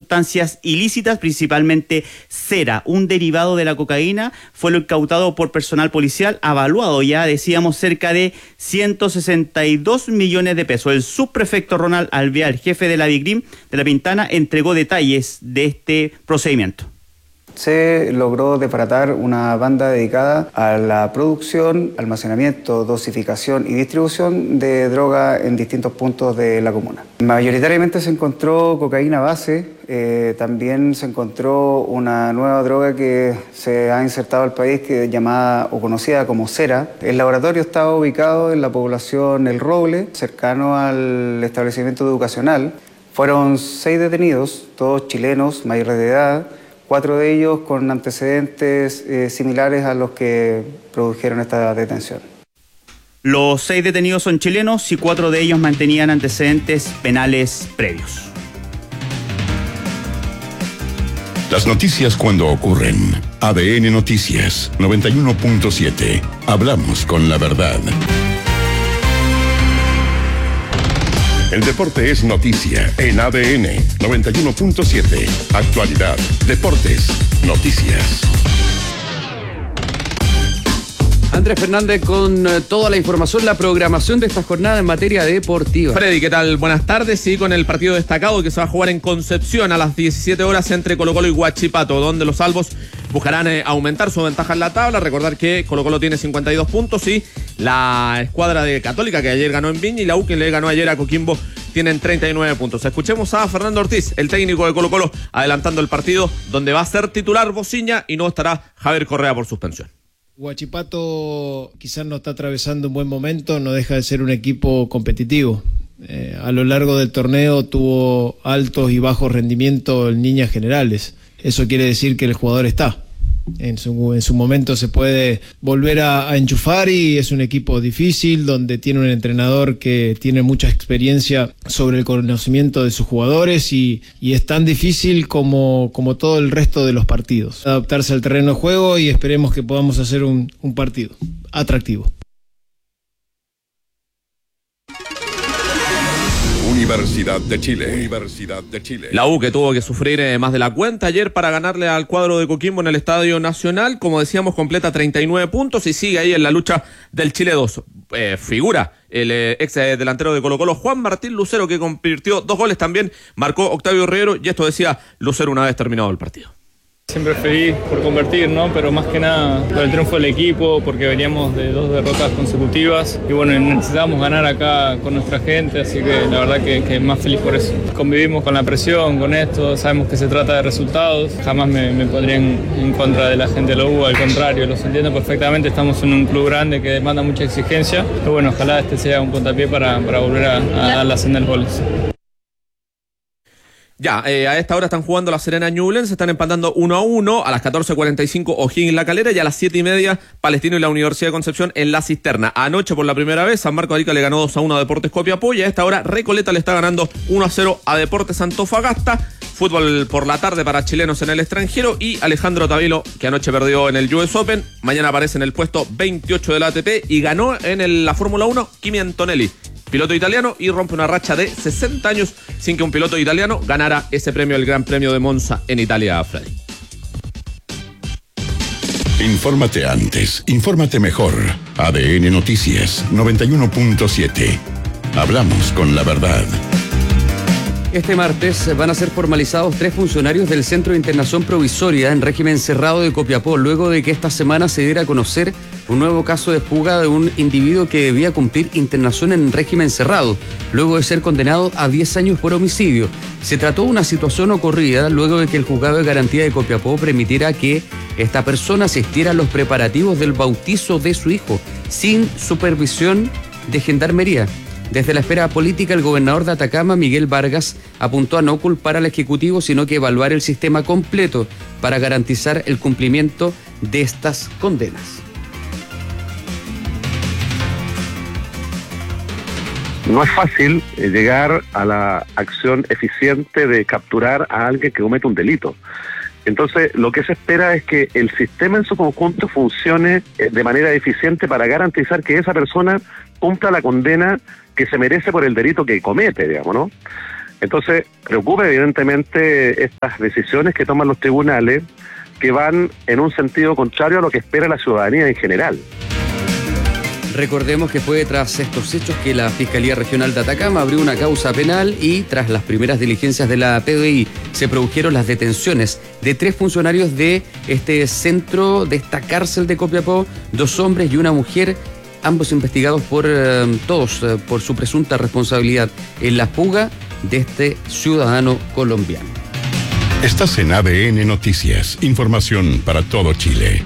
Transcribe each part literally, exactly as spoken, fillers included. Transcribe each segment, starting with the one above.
sustancias ilícitas, principalmente cera, un derivado de la cocaína, fue lo incautado por personal policial, avaluado ya, decíamos, cerca de ciento sesenta y dos millones de pesos. El subprefecto Ronald Alvear, jefe de la Vigrim de La Pintana, entregó detalles de este procedimiento. Se logró desbaratar una banda dedicada a la producción, almacenamiento, dosificación y distribución de droga en distintos puntos de la comuna. Mayoritariamente se encontró cocaína base, eh, también se encontró una nueva droga que se ha insertado al país, que es llamada o conocida como cera. El laboratorio estaba ubicado en la población El Roble, cercano al establecimiento educacional. Fueron seis detenidos, todos chilenos, mayores de edad, cuatro de ellos con antecedentes eh, similares a los que produjeron esta detención. Los seis detenidos son chilenos y cuatro de ellos mantenían antecedentes penales previos. Las noticias cuando ocurren. A D N Noticias noventa y uno punto siete. Hablamos con la verdad. El deporte es noticia en A D N noventa y uno punto siete. Actualidad, deportes, noticias. Andrés Fernández con toda la información, la programación de esta jornada en materia deportiva. Freddy, ¿qué tal? Buenas tardes. Sí, con el partido destacado que se va a jugar en Concepción a las diecisiete horas entre Colo-Colo y Huachipato, donde los albos buscarán eh, aumentar su ventaja en la tabla. Recordar que Colo-Colo tiene cincuenta y dos puntos y la escuadra de Católica, que ayer ganó en Viña, y la U, que le ganó ayer a Coquimbo, tienen treinta y nueve puntos. Escuchemos a Fernando Ortiz, el técnico de Colo-Colo, adelantando el partido, donde va a ser titular Bociña y no estará Javier Correa por suspensión. Huachipato quizás no está atravesando un buen momento, no deja de ser un equipo competitivo. Eh, a lo largo del torneo tuvo altos y bajos rendimientos en líneas generales. Eso quiere decir que el jugador está. En su, en su momento se puede volver a, a enchufar, y es un equipo difícil donde tiene un entrenador que tiene mucha experiencia sobre el conocimiento de sus jugadores, y, y es tan difícil como, como todo el resto de los partidos. Adaptarse al terreno de juego, y esperemos que podamos hacer un, un partido atractivo. Universidad de Chile. Universidad de Chile. La U, que tuvo que sufrir eh, más de la cuenta ayer para ganarle al cuadro de Coquimbo en el Estadio Nacional, como decíamos, completa treinta y nueve puntos y sigue ahí en la lucha del Chile dos. Eh, figura el eh, ex eh, delantero de Colo-Colo, Juan Martín Lucero, que convirtió dos goles también, marcó Octavio Rivero, y esto decía Lucero una vez terminado el partido. Siempre feliz por convertir, ¿no? Pero más que nada por el triunfo del equipo, porque veníamos de dos derrotas consecutivas y bueno, necesitábamos ganar acá con nuestra gente, así que la verdad que, que más feliz por eso. Convivimos con la presión, con esto, sabemos que se trata de resultados, jamás me, me pondría en, en contra de la gente de la U, al contrario, los entiendo perfectamente, estamos en un club grande que demanda mucha exigencia, pero bueno, ojalá este sea un puntapié para, para volver a, a la senda del goles. Ya, eh, a esta hora están jugando La Serena Ñublense, están empatando uno a uno, a las catorce cuarenta y cinco O'Higgins La Calera, y a las siete y media Palestino y la Universidad de Concepción en La Cisterna. Anoche, por la primera vez, San Marcos de Arica le ganó dos a uno a Deportes Copiapó, y a esta hora Recoleta le está ganando uno a cero a Deportes Antofagasta. Fútbol por la tarde para chilenos en el extranjero, y Alejandro Tavilo, que anoche perdió en el U S Open, mañana aparece en el puesto veintiocho de la A T P y ganó en el, la Fórmula uno Kimi Antonelli, piloto italiano, y rompe una racha de sesenta años sin que un piloto italiano ganara ese premio, el Gran Premio de Monza en Italia, Freddy. Infórmate antes, infórmate mejor. A D N Noticias noventa y uno punto siete. Hablamos con la verdad. Este martes van a ser formalizados tres funcionarios del Centro de Internación Provisoria en régimen cerrado de Copiapó, luego de que esta semana se diera a conocer un nuevo caso de fuga de un individuo que debía cumplir internación en régimen cerrado, luego de ser condenado a diez años por homicidio. Se trató de una situación ocurrida luego de que el juzgado de garantía de Copiapó permitiera que esta persona asistiera a los preparativos del bautizo de su hijo, sin supervisión de Gendarmería. Desde la esfera política, el gobernador de Atacama, Miguel Vargas, apuntó a no culpar al Ejecutivo, sino que evaluar el sistema completo para garantizar el cumplimiento de estas condenas. No es fácil eh, llegar a la acción eficiente de capturar a alguien que comete un delito. Entonces, lo que se espera es que el sistema en su conjunto funcione eh, de manera eficiente para garantizar que esa persona cumpla la condena que se merece por el delito que comete, digamos, ¿no? Entonces, preocupa evidentemente estas decisiones que toman los tribunales, que van en un sentido contrario a lo que espera la ciudadanía en general. Recordemos que fue tras estos hechos que la Fiscalía Regional de Atacama abrió una causa penal y tras las primeras diligencias de la P D I se produjeron las detenciones de tres funcionarios de este centro, de esta cárcel de Copiapó, dos hombres y una mujer, ambos investigados por eh, todos eh, por su presunta responsabilidad en la fuga de este ciudadano colombiano. Estás en A D N Noticias, información para todo Chile.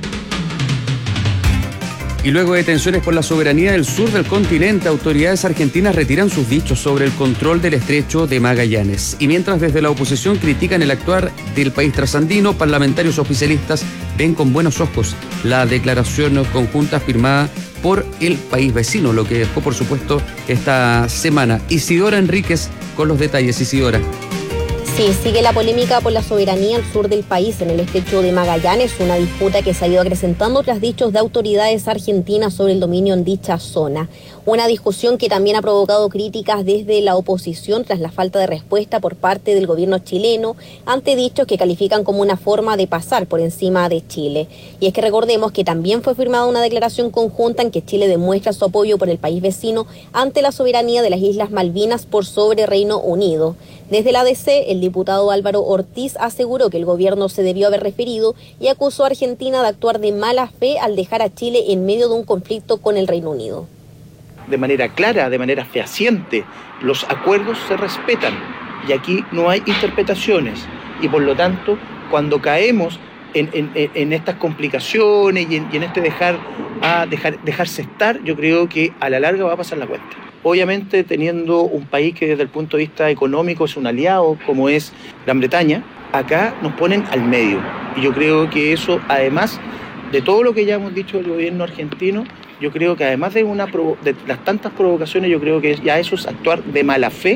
Y luego de tensiones por la soberanía del sur del continente, autoridades argentinas retiran sus dichos sobre el control del estrecho de Magallanes. Y mientras desde la oposición critican el actuar del país trasandino, parlamentarios oficialistas ven con buenos ojos la declaración conjunta firmada por el país vecino, lo que dejó por supuesto esta semana. Isidora Enríquez con los detalles. Isidora. Sí, sigue la polémica por la soberanía al sur del país en el estrecho de Magallanes, una disputa que se ha ido acrecentando tras dichos de autoridades argentinas sobre el dominio en dicha zona. Una discusión que también ha provocado críticas desde la oposición tras la falta de respuesta por parte del gobierno chileno ante dichos que califican como una forma de pasar por encima de Chile. Y es que recordemos que también fue firmada una declaración conjunta en que Chile demuestra su apoyo por el país vecino ante la soberanía de las Islas Malvinas por sobre Reino Unido. Desde la A D C, el diputado Álvaro Ortiz aseguró que el gobierno se debió haber referido y acusó a Argentina de actuar de mala fe al dejar a Chile en medio de un conflicto con el Reino Unido. De manera clara, de manera fehaciente, los acuerdos se respetan y aquí no hay interpretaciones y por lo tanto cuando caemos en, en, en estas complicaciones y en, y en este dejar, a dejar, dejarse estar, yo creo que a la larga va a pasar la cuenta. Obviamente teniendo un país que desde el punto de vista económico es un aliado como es Gran Bretaña, acá nos ponen al medio y yo creo que eso además de todo lo que ya hemos dicho del gobierno argentino, yo creo que además de, una de las tantas provocaciones, yo creo que ya eso es actuar de mala fe.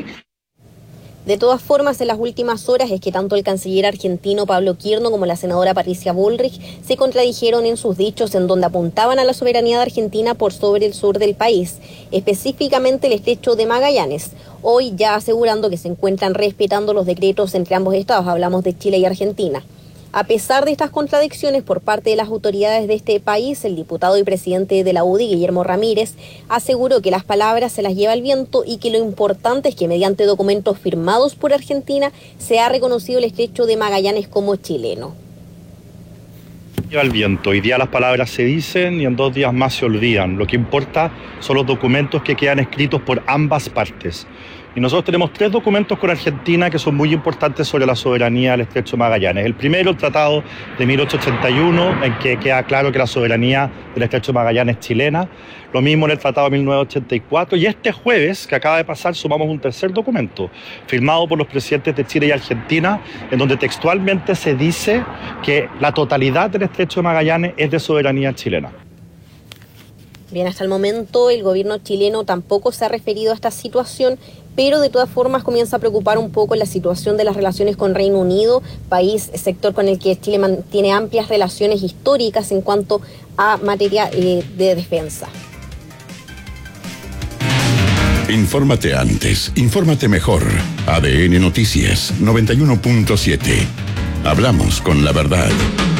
De todas formas, en las últimas horas es que tanto el canciller argentino Pablo Quierno como la senadora Patricia Bullrich se contradijeron en sus dichos en donde apuntaban a la soberanía de Argentina por sobre el sur del país, específicamente el estrecho de Magallanes, hoy ya asegurando que se encuentran respetando los decretos entre ambos estados, hablamos de Chile y Argentina. A pesar de estas contradicciones por parte de las autoridades de este país, el diputado y presidente de la U D I, Guillermo Ramírez, aseguró que las palabras se las lleva el viento y que lo importante es que mediante documentos firmados por Argentina se ha reconocido el estrecho de Magallanes como chileno. Lleva el viento. Hoy día las palabras se dicen y en dos días más se olvidan. Lo que importa son los documentos que quedan escritos por ambas partes. Y nosotros tenemos tres documentos con Argentina que son muy importantes sobre la soberanía del estrecho de Magallanes. El primero, el Tratado de mil ochocientos ochenta y uno, en que queda claro que la soberanía del estrecho de Magallanes es chilena. Lo mismo en el Tratado de mil novecientos ochenta y cuatro. Y este jueves, que acaba de pasar, sumamos un tercer documento, firmado por los presidentes de Chile y Argentina, en donde textualmente se dice que la totalidad del estrecho de Magallanes es de soberanía chilena. Bien, hasta el momento el gobierno chileno tampoco se ha referido a esta situación, pero de todas formas comienza a preocupar un poco la situación de las relaciones con Reino Unido, país, sector con el que Chile mantiene amplias relaciones históricas en cuanto a materia eh, de defensa. Infórmate antes, infórmate mejor. A D N Noticias noventa y uno punto siete. Hablamos con la verdad.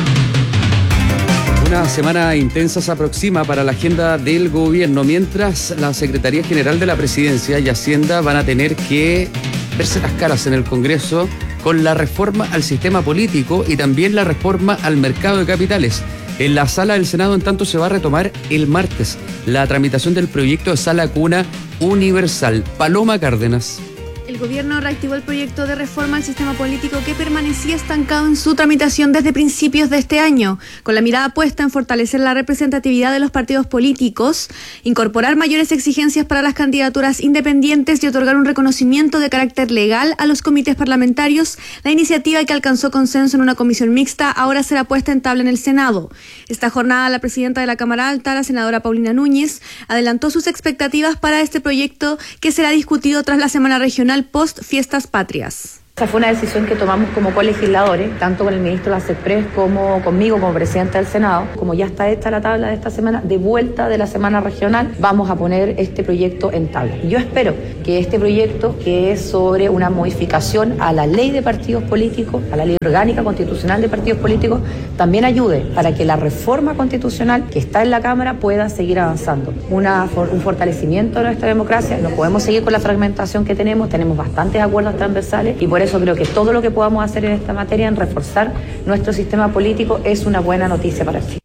Una semana intensa se aproxima para la agenda del gobierno, mientras la Secretaría General de la Presidencia y Hacienda van a tener que verse las caras en el Congreso con la reforma al sistema político y también la reforma al mercado de capitales. En la sala del Senado, en tanto, se va a retomar el martes la tramitación del proyecto de sala cuna universal. Paloma Cárdenas. El gobierno reactivó el proyecto de reforma al sistema político que permanecía estancado en su tramitación desde principios de este año, con la mirada puesta en fortalecer la representatividad de los partidos políticos, incorporar mayores exigencias para las candidaturas independientes y otorgar un reconocimiento de carácter legal a los comités parlamentarios. La iniciativa, que alcanzó consenso en una comisión mixta, ahora será puesta en tabla en el Senado. Esta jornada, la presidenta de la Cámara Alta, la senadora Paulina Núñez, adelantó sus expectativas para este proyecto que será discutido tras la Semana Regional post Fiestas Patrias. Esa fue una decisión que tomamos como colegisladores, tanto con el ministro de la CESPRES como conmigo como presidenta del Senado. Como ya está hecha la tabla de esta semana, de vuelta de la semana regional, vamos a poner este proyecto en tabla. Y yo espero que este proyecto, que es sobre una modificación a la ley de partidos políticos, a la ley orgánica constitucional de partidos políticos, también ayude para que la reforma constitucional que está en la Cámara pueda seguir avanzando. Una, un fortalecimiento de nuestra democracia. No podemos seguir con la fragmentación que tenemos, tenemos bastantes acuerdos transversales y por eso Eso creo que todo lo que podamos hacer en esta materia, en reforzar nuestro sistema político, es una buena noticia para el fin.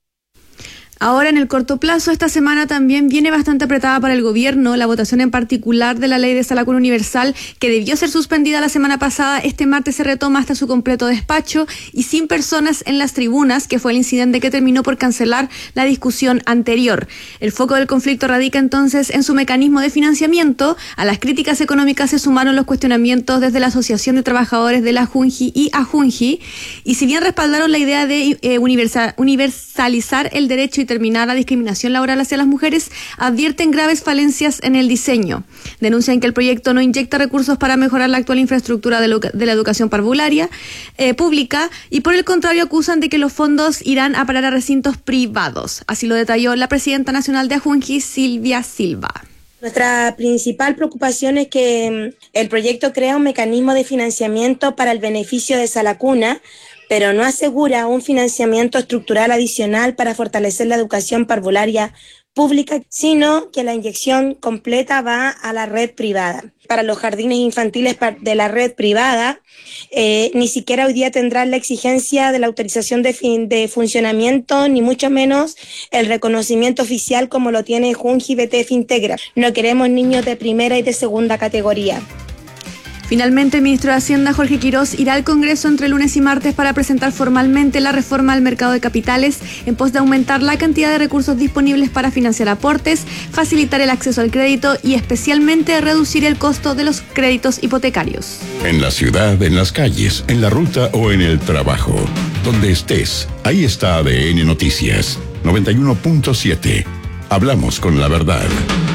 Ahora, en el corto plazo, esta semana también viene bastante apretada para el gobierno. La votación en particular de la ley de Sala Cuna Universal, que debió ser suspendida la semana pasada, este martes se retoma hasta su completo despacho y sin personas en las tribunas, que fue el incidente que terminó por cancelar la discusión anterior. El foco del conflicto radica entonces en su mecanismo de financiamiento. A las críticas económicas se sumaron los cuestionamientos desde la Asociación de Trabajadores de la Junji y Ajunji, y si bien respaldaron la idea de eh, universal, universalizar el derecho y terminar la discriminación laboral hacia las mujeres, advierten graves falencias en el diseño. Denuncian que el proyecto no inyecta recursos para mejorar la actual infraestructura de, lo, de la educación parvularia eh, pública y por el contrario acusan de que los fondos irán a parar a recintos privados. Así lo detalló la presidenta nacional de Ajunji, Silvia Silva. Nuestra principal preocupación es que el proyecto crea un mecanismo de financiamiento para el beneficio de Sala Cuna, pero no asegura un financiamiento estructural adicional para fortalecer la educación parvularia pública, sino que la inyección completa va a la red privada. Para los jardines infantiles de la red privada, eh, ni siquiera hoy día tendrán la exigencia de la autorización de, fin, de funcionamiento, ni mucho menos el reconocimiento oficial como lo tiene Junji B T F Integra. No queremos niños de primera y de segunda categoría. Finalmente, el ministro de Hacienda, Jorge Quirós, irá al Congreso entre lunes y martes para presentar formalmente la reforma al mercado de capitales en pos de aumentar la cantidad de recursos disponibles para financiar aportes, facilitar el acceso al crédito y especialmente reducir el costo de los créditos hipotecarios. En la ciudad, en las calles, en la ruta o en el trabajo. Donde estés, ahí está A D N Noticias noventa y uno punto siete. Hablamos con la verdad.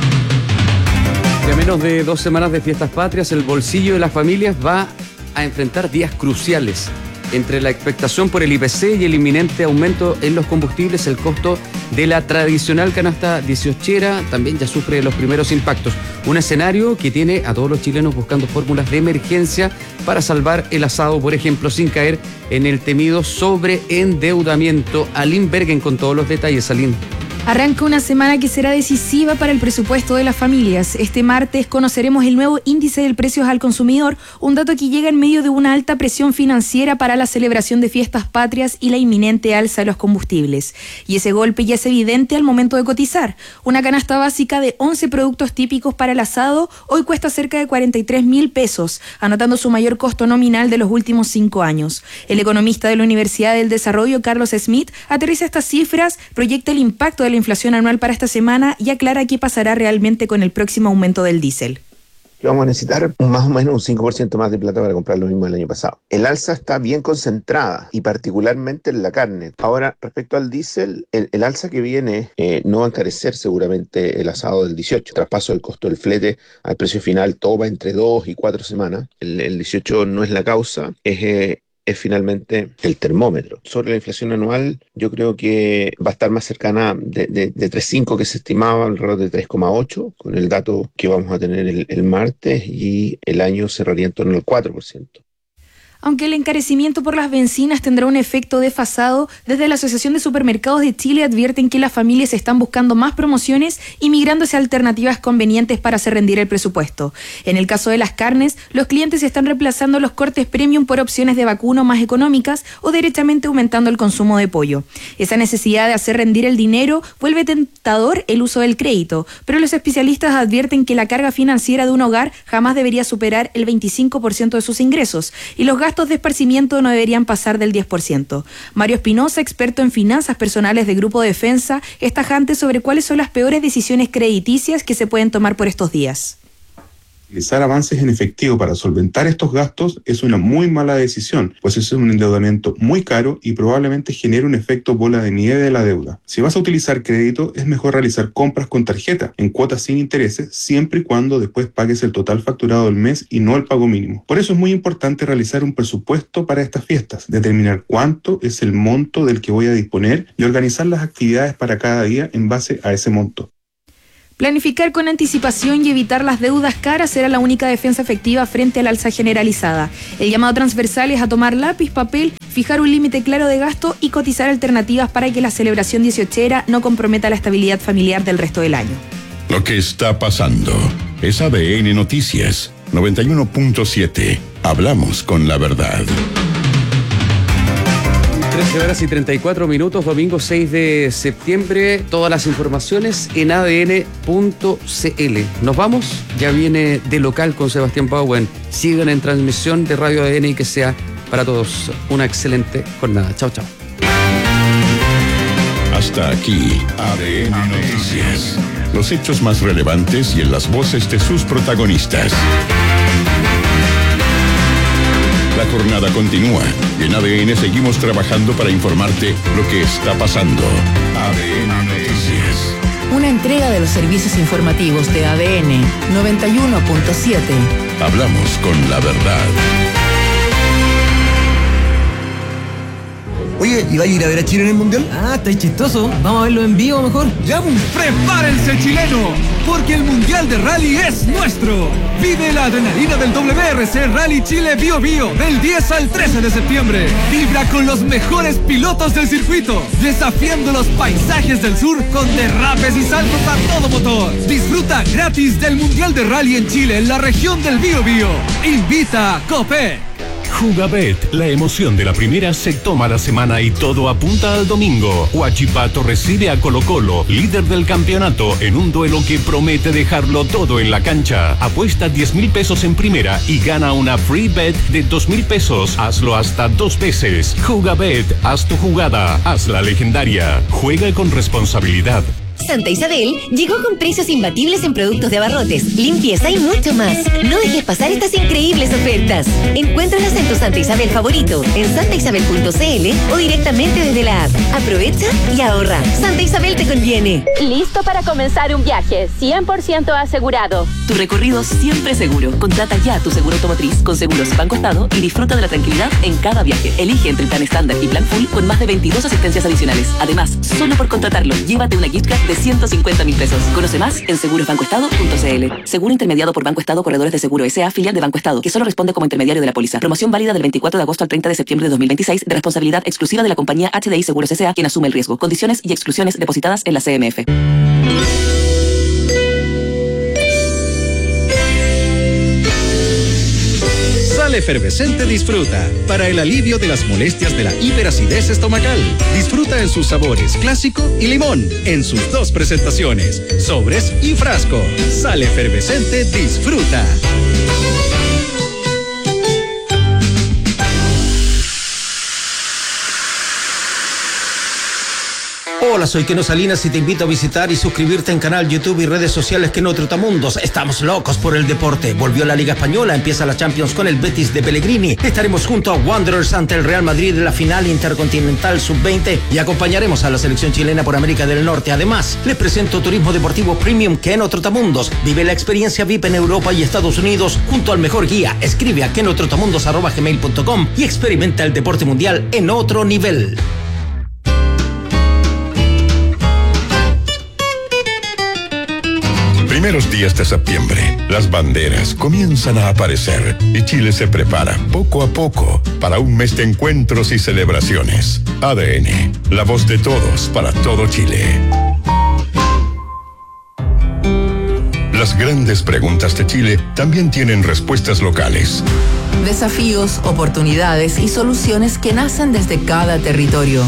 A menos de dos semanas de fiestas patrias, el bolsillo de las familias va a enfrentar días cruciales. Entre la expectación por el I P C y el inminente aumento en los combustibles, el costo de la tradicional canasta dieciochera también ya sufre los primeros impactos. Un escenario que tiene a todos los chilenos buscando fórmulas de emergencia para salvar el asado, por ejemplo, sin caer en el temido sobreendeudamiento. Aline Bergen con todos los detalles. Aline. Arranca una semana que será decisiva para el presupuesto de las familias. Este martes conoceremos el nuevo índice de precios al consumidor, un dato que llega en medio de una alta presión financiera para la celebración de fiestas patrias y la inminente alza de los combustibles. Y ese golpe ya es evidente al momento de cotizar. Una canasta básica de once productos típicos para el asado hoy cuesta cerca de cuarenta y tres mil pesos, anotando su mayor costo nominal de los últimos cinco años. El economista de la Universidad del Desarrollo, Carlos Smith, aterriza estas cifras, proyecta el impacto de la inflación anual para esta semana y aclara qué pasará realmente con el próximo aumento del diésel. Vamos a necesitar más o menos un cinco por ciento más de plata para comprar lo mismo del año pasado. El alza está bien concentrada y particularmente en la carne. Ahora, respecto al diésel, el, el alza que viene eh, no va a encarecer seguramente el asado del dieciocho. Traspaso del costo del flete al precio final, todo va entre dos y cuatro semanas. El, el dieciocho no es la causa, es... Eh, es finalmente el termómetro. Sobre la inflación anual, yo creo que va a estar más cercana de, de, de tres coma cinco que se estimaba, alrededor de tres coma ocho, con el dato que vamos a tener el, el martes, y el año cerraría en torno al cuatro por ciento. Aunque el encarecimiento por las bencinas tendrá un efecto desfasado, desde la Asociación de Supermercados de Chile advierten que las familias están buscando más promociones y migrando hacia alternativas convenientes para hacer rendir el presupuesto. En el caso de las carnes, los clientes están reemplazando los cortes premium por opciones de vacuno más económicas o derechamente aumentando el consumo de pollo. Esa necesidad de hacer rendir el dinero vuelve tentador el uso del crédito, pero los especialistas advierten que la carga financiera de un hogar jamás debería superar el veinticinco por ciento de sus ingresos y los gastos gastos de esparcimiento no deberían pasar del diez por ciento. Mario Espinosa, experto en finanzas personales de Grupo Defensa, es tajante sobre cuáles son las peores decisiones crediticias que se pueden tomar por estos días. Realizar avances en efectivo para solventar estos gastos es una muy mala decisión, pues es un endeudamiento muy caro y probablemente genere un efecto bola de nieve de la deuda. Si vas a utilizar crédito, es mejor realizar compras con tarjeta, en cuotas sin intereses, siempre y cuando después pagues el total facturado del mes y no el pago mínimo. Por eso es muy importante realizar un presupuesto para estas fiestas, determinar cuánto es el monto del que voy a disponer y organizar las actividades para cada día en base a ese monto. Planificar con anticipación y evitar las deudas caras será la única defensa efectiva frente a la alza generalizada. El llamado transversal es a tomar lápiz, papel, fijar un límite claro de gasto y cotizar alternativas para que la celebración dieciochera no comprometa la estabilidad familiar del resto del año. Lo que está pasando es A D N Noticias noventa y uno punto siete. Hablamos con la verdad. trece horas y treinta y cuatro minutos, domingo seis de septiembre. Todas las informaciones en A D N punto C L. Nos vamos, ya viene De Local con Sebastián Bauen. Sigan en transmisión de Radio A D N y que sea para todos una excelente jornada. Chao, chao. Hasta aquí, A D N Noticias. Los hechos más relevantes y en las voces de sus protagonistas. La jornada continúa y en A D N seguimos trabajando para informarte lo que está pasando. A D N Noticias. Una entrega de los servicios informativos de A D N noventa y uno punto siete. Hablamos con la verdad. Oye, ¿y va a ir a ver a Chile en el Mundial? Ah, está chistoso. Vamos a verlo en vivo mejor. ¡Ya, pues! ¡Prepárense, chileno! Porque el Mundial de Rally es nuestro. Vive la adrenalina del W R C Rally Chile Bio Bio del diez al trece de septiembre. Vibra con los mejores pilotos del circuito, desafiando los paisajes del sur con derrapes y saltos a todo motor. Disfruta gratis del Mundial de Rally en Chile en la región del Bio Bio. Invita Copec. Jugabet, la emoción de la primera se toma la semana y todo apunta al domingo. Huachipato recibe a Colo Colo, líder del campeonato, en un duelo que promete dejarlo todo en la cancha. Apuesta diez mil pesos en primera y gana una free bet de dos mil pesos. Hazlo hasta dos veces. Jugabet, haz tu jugada, hazla legendaria. Juega con responsabilidad. Santa Isabel llegó con precios imbatibles en productos de abarrotes, limpieza y mucho más. No dejes pasar estas increíbles ofertas. Encuéntralas en tu Santa Isabel favorito, en santa isabel punto c l o directamente desde la app. Aprovecha y ahorra. Santa Isabel te conviene. Listo para comenzar un viaje, cien por ciento asegurado. Tu recorrido siempre seguro. Contrata ya tu seguro automotriz con Seguros Banco Estado y disfruta de la tranquilidad en cada viaje. Elige entre plan estándar y plan full con más de veintidós asistencias adicionales. Además, solo por contratarlo, llévate una gift card de ciento cincuenta mil pesos. Conoce más en seguros banco estado punto c l. Seguro intermediado por Banco Estado Corredores de Seguro S A, filial de Banco Estado, que solo responde como intermediario de la póliza. Promoción válida del veinticuatro de agosto al treinta de septiembre de dos mil veintiséis, de responsabilidad exclusiva de la compañía H D I Seguros S A, quien asume el riesgo. Condiciones y exclusiones depositadas en la C M F. Sal Efervescente Disfruta, para el alivio de las molestias de la hiperacidez estomacal. Disfruta en sus sabores clásico y limón, en sus dos presentaciones, sobres y frasco. Sal Efervescente Disfruta. Hola, soy Keno Salinas y te invito a visitar y suscribirte en canal YouTube y redes sociales Keno Trotamundos. Estamos locos por el deporte. Volvió la Liga Española, empieza la Champions con el Betis de Pellegrini. Estaremos junto a Wanderers ante el Real Madrid en la final Intercontinental sub veinte y acompañaremos a la selección chilena por América del Norte. Además, les presento Turismo Deportivo Premium Keno Trotamundos. Vive la experiencia V I P en Europa y Estados Unidos junto al mejor guía. Escribe a kenotrotamundos arroba gmail punto com y experimenta el deporte mundial en otro nivel. Primeros días de septiembre, las banderas comienzan a aparecer y Chile se prepara poco a poco para un mes de encuentros y celebraciones. A D N, la voz de todos para todo Chile. Las grandes preguntas de Chile también tienen respuestas locales. Desafíos, oportunidades y soluciones que nacen desde cada territorio.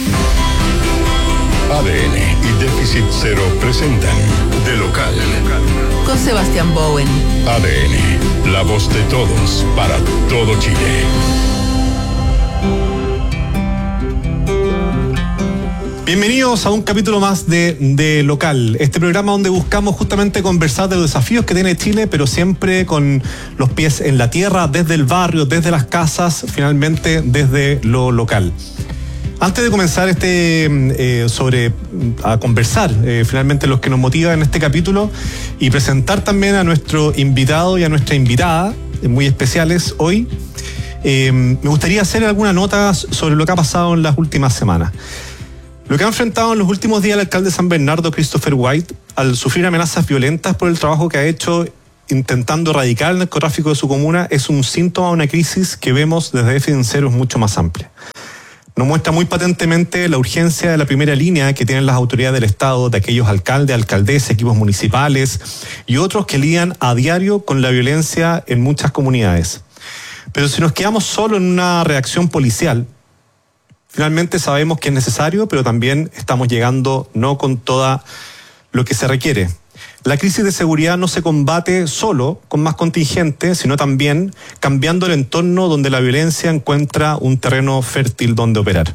A D N y Déficit Cero presentan De Local. Con Sebastián Bauen. A D N, la voz de todos para todo Chile. Bienvenidos a un capítulo más de, de Local, este programa donde buscamos justamente conversar de los desafíos que tiene Chile, pero siempre con los pies en la tierra, desde el barrio, desde las casas, finalmente desde lo local. Antes de comenzar este eh, sobre a conversar eh, finalmente los que nos motivan en este capítulo y presentar también a nuestro invitado y a nuestra invitada eh, muy especiales hoy, eh, me gustaría hacer alguna nota sobre lo que ha pasado en las últimas semanas. Lo que ha enfrentado en los últimos días el alcalde de San Bernardo, Christopher White, al sufrir amenazas violentas por el trabajo que ha hecho intentando erradicar el narcotráfico de su comuna, es un síntoma de una crisis que vemos desde Déficit Cero mucho más amplia. Nos muestra muy patentemente la urgencia de la primera línea que tienen las autoridades del Estado, de aquellos alcaldes, alcaldesas, equipos municipales y otros que lidian a diario con la violencia en muchas comunidades. Pero si nos quedamos solo en una reacción policial, finalmente sabemos que es necesario, pero también estamos llegando no con todo lo que se requiere. La crisis de seguridad no se combate solo con más contingente, sino también cambiando el entorno donde la violencia encuentra un terreno fértil donde operar.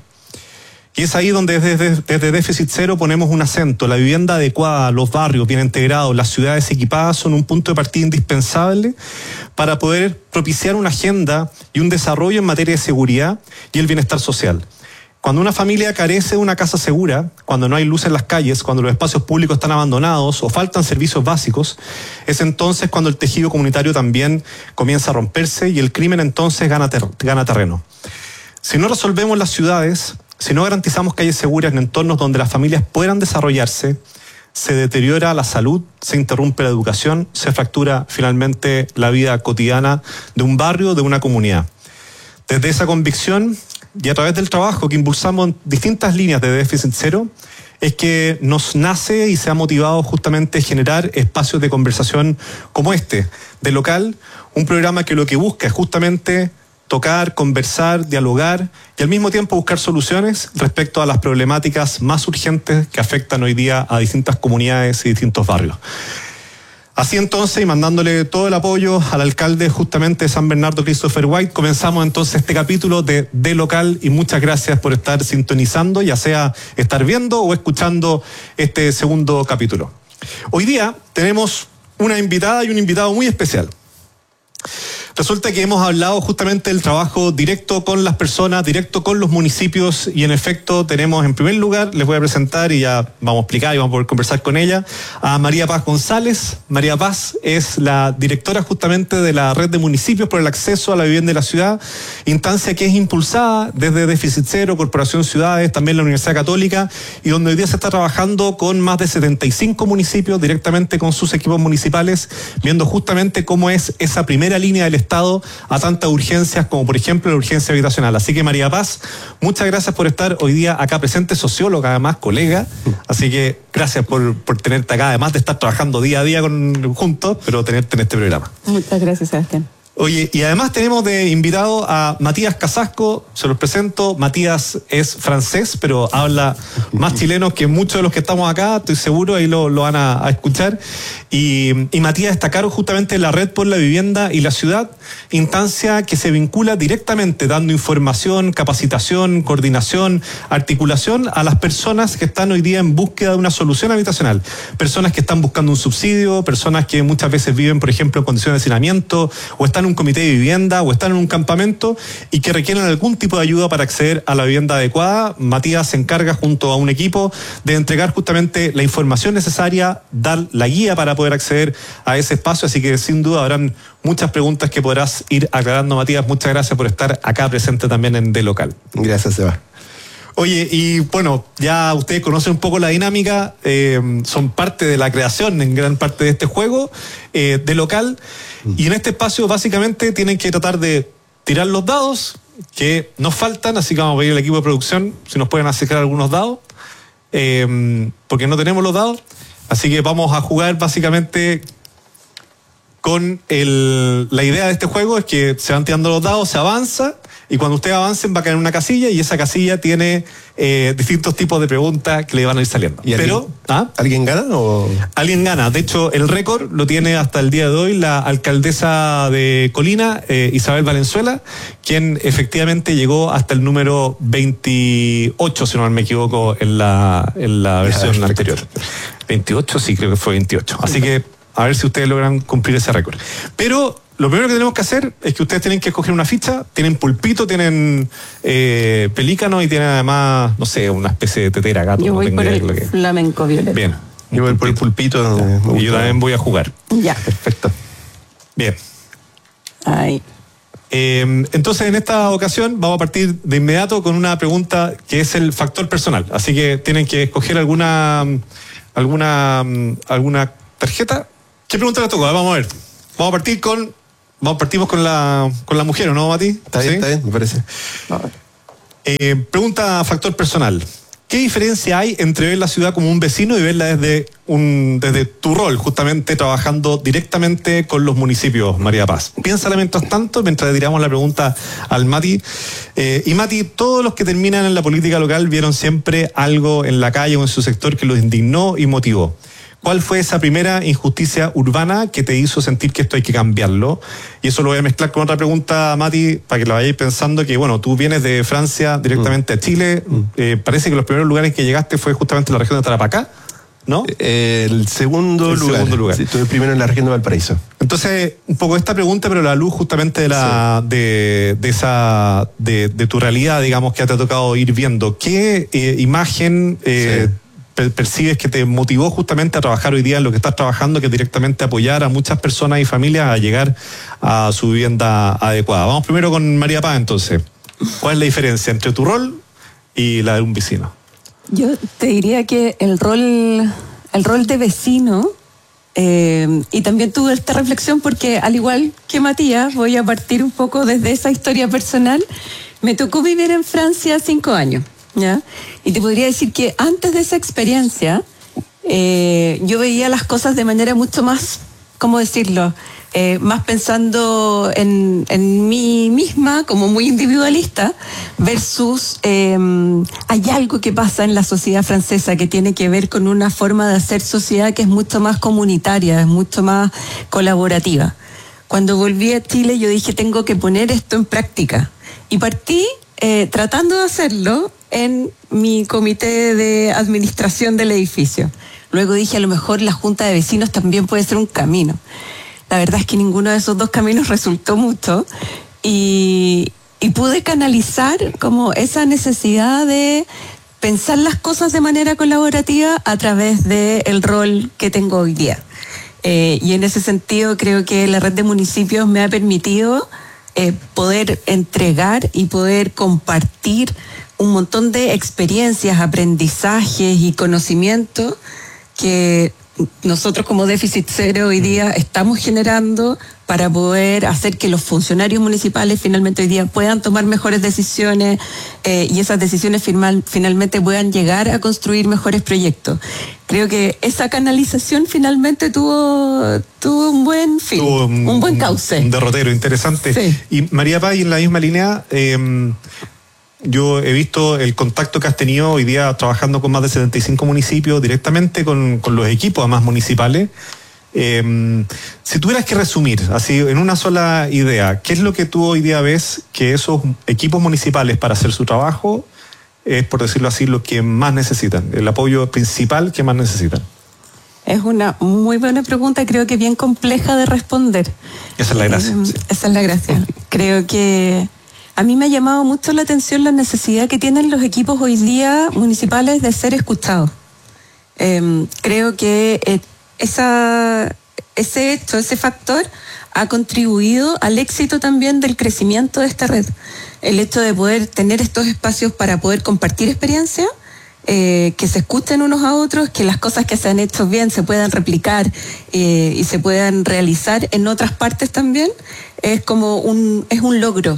Y es ahí donde desde, desde Déficit Cero ponemos un acento. La vivienda adecuada, los barrios bien integrados, las ciudades equipadas son un punto de partida indispensable para poder propiciar una agenda y un desarrollo en materia de seguridad y el bienestar social. Cuando una familia carece de una casa segura, cuando no hay luz en las calles, cuando los espacios públicos están abandonados o faltan servicios básicos, es entonces cuando el tejido comunitario también comienza a romperse y el crimen entonces gana, ter- gana terreno. Si no resolvemos las ciudades, si no garantizamos calles seguras en entornos donde las familias puedan desarrollarse, se deteriora la salud, se interrumpe la educación, se fractura finalmente la vida cotidiana de un barrio, de una comunidad. Desde esa convicción y a través del trabajo que impulsamos en distintas líneas de Déficit Cero, es que nos nace y se ha motivado justamente generar espacios de conversación como este, de Local, un programa que lo que busca es justamente tocar, conversar, dialogar y al mismo tiempo buscar soluciones respecto a las problemáticas más urgentes que afectan hoy día a distintas comunidades y distintos barrios. Así entonces, y mandándole todo el apoyo al alcalde justamente de San Bernardo, Christopher White, comenzamos entonces este capítulo de, de Local y muchas gracias por estar sintonizando, ya sea estar viendo o escuchando este segundo capítulo. Hoy día tenemos una invitada y un invitado muy especial. Resulta que hemos hablado justamente del trabajo directo con las personas, directo con los municipios y en efecto tenemos en primer lugar, les voy a presentar y ya vamos a explicar y vamos a poder conversar con ella, a María Paz González. María Paz es la directora justamente de la Red de Municipios por el Acceso a la Vivienda de la Ciudad, instancia que es impulsada desde Déficit Cero, Corporación Ciudades, también la Universidad Católica y donde hoy día se está trabajando con más de setenta y cinco municipios directamente con sus equipos municipales, viendo justamente cómo es esa primera línea del Estado a tantas urgencias como por ejemplo la urgencia habitacional. Así que María Paz, muchas gracias por estar hoy día acá presente, socióloga además, colega, así que gracias por, por tenerte acá, además de estar trabajando día a día con, juntos, pero tenerte en este programa. Muchas gracias, Sebastián. Oye, y además tenemos de invitado a Matías Casasco, se los presento. Matías es francés, pero habla más chileno que muchos de los que estamos acá, estoy seguro, ahí lo, lo van a, a escuchar. Y, y Matías destacaron justamente la Red por la Vivienda y la Ciudad, instancia que se vincula directamente dando información, capacitación, coordinación, articulación a las personas que están hoy día en búsqueda de una solución habitacional. Personas que están buscando un subsidio, personas que muchas veces viven, por ejemplo, en condiciones de hacinamiento, o están en un comité de vivienda, o están en un campamento y que requieren algún tipo de ayuda para acceder a la vivienda adecuada. Matías se encarga junto a un equipo de entregar justamente la información necesaria, dar la guía para poder acceder a ese espacio, así que sin duda habrán muchas preguntas que podrás ir aclarando, Matías. Muchas gracias por estar acá presente también en De Local. Gracias, Seba. Oye, y bueno, ya ustedes conocen un poco la dinámica, eh, son parte de la creación en gran parte de este juego eh, de Local, y en este espacio básicamente tienen que tratar de tirar los dados que nos faltan, así que vamos a pedir al equipo de producción si nos pueden acercar algunos dados, eh, porque no tenemos los dados, así que vamos a jugar básicamente con el, la idea de este juego es que se van tirando los dados, se avanza, y cuando ustedes avancen va a caer en una casilla y esa casilla tiene eh, distintos tipos de preguntas que le van a ir saliendo. ¿Y Pero, alguien, ¿ah? ¿alguien gana o...? Alguien gana. De hecho, el récord lo tiene hasta el día de hoy la alcaldesa de Colina, eh, Isabel Valenzuela, quien efectivamente llegó hasta el número veintiocho, si no me equivoco, en la, en la versión Ya, anterior. veintiocho, sí, creo que fue veintiocho. Así que a ver si ustedes logran cumplir ese récord. Pero lo primero que tenemos que hacer es que ustedes tienen que escoger una ficha, tienen pulpito, tienen eh, pelícano y tienen además, no sé, una especie de tetera, gato. Yo no voy tengo por idea el de lo que es. flamenco violeta. Bien. Yo voy por el pulpito. Y yo también voy a jugar. Ya. Perfecto. Bien. Ay. Eh, entonces, en esta ocasión vamos a partir de inmediato con una pregunta que es el factor personal. Así que tienen que escoger alguna alguna alguna tarjeta. ¿Qué pregunta les toca? Vamos a ver. Vamos a partir con vamos partimos con la con la mujer, ¿o no, Mati? Está bien, ¿Sí? está bien, me parece. Eh, pregunta factor personal. ¿Qué diferencia hay entre ver la ciudad como un vecino y verla desde un desde tu rol, justamente trabajando directamente con los municipios, María Paz? Piénsala mientras tanto, mientras le tiramos la pregunta al Mati. Eh, y Mati, todos los que terminan en la política local vieron siempre algo en la calle o en su sector que los indignó y motivó. ¿Cuál fue esa primera injusticia urbana que te hizo sentir que esto hay que cambiarlo? Y eso lo voy a mezclar con otra pregunta, Mati, para que la vayáis pensando, que bueno, tú vienes de Francia directamente a Chile. Eh, parece que los primeros lugares que llegaste fue justamente la región de Tarapacá, ¿no? Eh, el segundo el lugar. Segundo lugar. Sí, estuve primero en la región de Valparaíso. Entonces, un poco esta pregunta, pero a la luz justamente de la sí. de, de esa de, de tu realidad, digamos, que te ha tocado ir viendo. ¿Qué eh, imagen eh, sí. percibes que te motivó justamente a trabajar hoy día en lo que estás trabajando, que es directamente apoyar a muchas personas y familias a llegar a su vivienda adecuada? Vamos primero con María Paz, entonces. ¿Cuál es la diferencia entre tu rol y la de un vecino? Yo te diría que el rol, el rol de vecino, eh, y también tuve esta reflexión porque al igual que Matías, voy a partir un poco desde esa historia personal. Me tocó vivir en Francia cinco años. ¿Ya? Y te podría decir que antes de esa experiencia eh, yo veía las cosas de manera mucho más, ¿cómo decirlo? Eh, más pensando en, en mí misma como muy individualista versus eh, hay algo que pasa en la sociedad francesa que tiene que ver con una forma de hacer sociedad que es mucho más comunitaria, es mucho más colaborativa. Cuando volví a Chile yo dije tengo que poner esto en práctica y partí eh, tratando de hacerlo en mi comité de administración del edificio. Luego dije, a lo mejor la junta de vecinos también puede ser un camino. La verdad es que ninguno de esos dos caminos resultó mucho y, y pude canalizar como esa necesidad de pensar las cosas de manera colaborativa a través del rol que tengo hoy día. Eh, y en ese sentido creo que la red de municipios me ha permitido eh, poder entregar y poder compartir un montón de experiencias, aprendizajes y conocimientos que nosotros como Déficit Cero hoy día estamos generando para poder hacer que los funcionarios municipales finalmente hoy día puedan tomar mejores decisiones eh, y esas decisiones final, finalmente puedan llegar a construir mejores proyectos. Creo que esa canalización finalmente tuvo, tuvo un buen fin, tuvo un, un buen cauce. Un derrotero interesante. Sí. Y María Paz, en la misma línea, eh, yo he visto el contacto que has tenido hoy día trabajando con más de setenta y cinco municipios directamente con, con los equipos además municipales. Eh, si tuvieras que resumir así en una sola idea, ¿qué es lo que tú hoy día ves que esos equipos municipales para hacer su trabajo es, por decirlo así, lo que más necesitan, el apoyo principal que más necesitan? Es una muy buena pregunta, creo que bien compleja de responder. Esa es la gracia. Eh, sí. Esa es la gracia. Creo que a mí me ha llamado mucho la atención la necesidad que tienen los equipos hoy día municipales de ser escuchados. Eh, creo que eh, esa, ese hecho, ese factor ha contribuido al éxito también del crecimiento de esta red. El hecho de poder tener estos espacios para poder compartir experiencias, eh, que se escuchen unos a otros, que las cosas que se han hecho bien se puedan replicar eh, y se puedan realizar en otras partes también, es como un, es un logro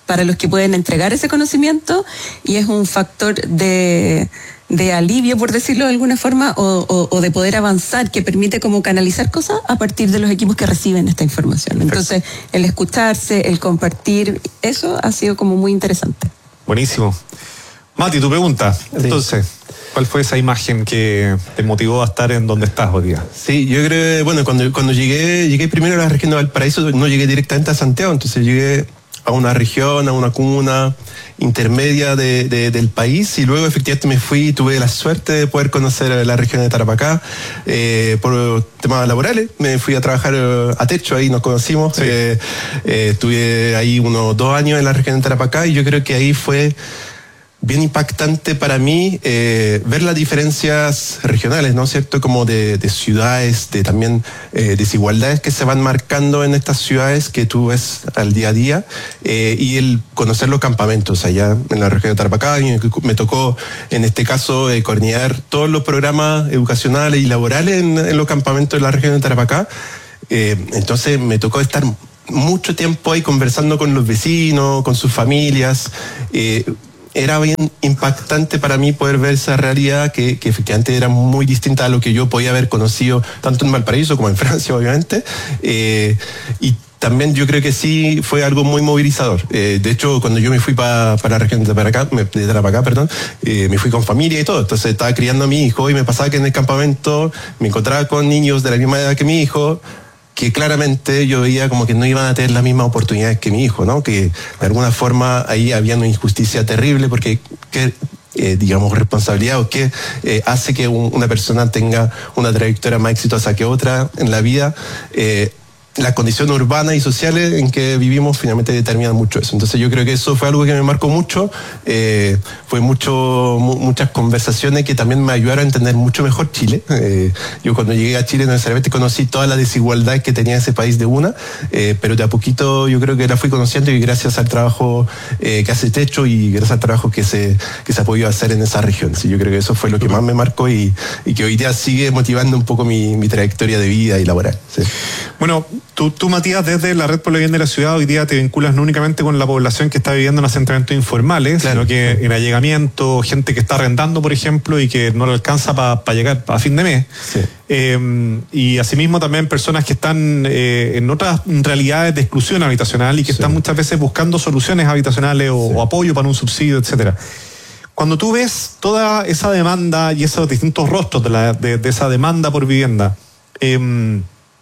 para los que pueden entregar ese conocimiento y es un factor de, de alivio, por decirlo de alguna forma, o, o, o de poder avanzar, que permite como canalizar cosas a partir de los equipos que reciben esta información. Entonces, el escucharse, el compartir, eso ha sido como muy interesante. Buenísimo. Mati, tu pregunta. Entonces, ¿cuál fue esa imagen que te motivó a estar en donde estás hoy día? Sí, yo creo que, bueno, cuando, cuando llegué, llegué primero a la región de Valparaíso, no llegué directamente a Santiago, entonces llegué a una región, a una comuna intermedia de, de, del país, y luego efectivamente me fui, tuve la suerte de poder conocer la región de Tarapacá eh, por temas laborales. Me fui a trabajar a Techo, ahí nos conocimos. Sí. Eh, eh, estuve ahí unos dos años en la región de Tarapacá y yo creo que ahí fue bien impactante para mí eh, ver las diferencias regionales, ¿no es cierto? Como de, de ciudades, de también eh, desigualdades que se van marcando en estas ciudades que tú ves al día a día, eh, y el conocer los campamentos allá en la región de Tarapacá. Y me tocó, en este caso, eh, coordinar todos los programas educacionales y laborales en, en los campamentos de la región de Tarapacá. Eh, entonces me tocó estar mucho tiempo ahí conversando con los vecinos, con sus familias. Eh, Era bien impactante para mí poder ver esa realidad que, que efectivamente era muy distinta a lo que yo podía haber conocido tanto en Valparaíso como en Francia, obviamente. Eh, y también yo creo que sí fue algo muy movilizador. Eh, de hecho, cuando yo me fui para pa la región de Tarapacá, de Tarapacá perdón, eh, me fui con familia y todo. Entonces estaba criando a mi hijo y me pasaba que en el campamento me encontraba con niños de la misma edad que mi hijo, que claramente yo veía como que no iban a tener las mismas oportunidades que mi hijo, ¿no? Que de alguna forma ahí había una injusticia terrible, porque que, eh, digamos, responsabilidad o qué eh, hace que un, una persona tenga una trayectoria más exitosa que otra en la vida. Eh, las condiciones urbanas y sociales en que vivimos finalmente determinan mucho eso. Entonces yo creo que eso fue algo que me marcó mucho. Eh, fue mucho, mu muchas conversaciones que también me ayudaron a entender mucho mejor Chile. Eh, yo cuando llegué a Chile no necesariamente conocí toda la desigualdad que tenía ese país de una, eh, pero de a poquito yo creo que la fui conociendo, y gracias al trabajo eh, que hace Techo y gracias al trabajo que se, que se ha podido hacer en esa región. Sí, yo creo que eso fue lo que más me marcó y, y que hoy día sigue motivando un poco mi, mi trayectoria de vida y laboral. Sí. Bueno, Tú, tú, Matías, desde la Red por el Bien de la Ciudad, hoy día te vinculas no únicamente con la población que está viviendo en asentamientos informales, claro, sino que en allegamiento, gente que está arrendando, por ejemplo, y que no le alcanza para pa llegar a fin de mes. Sí. Eh, y asimismo también personas que están eh, en otras realidades de exclusión habitacional y que sí. están muchas veces buscando soluciones habitacionales o, sí. o apoyo para un subsidio, etcétera. Cuando tú ves toda esa demanda y esos distintos rostros de, la, de, de esa demanda por vivienda, eh,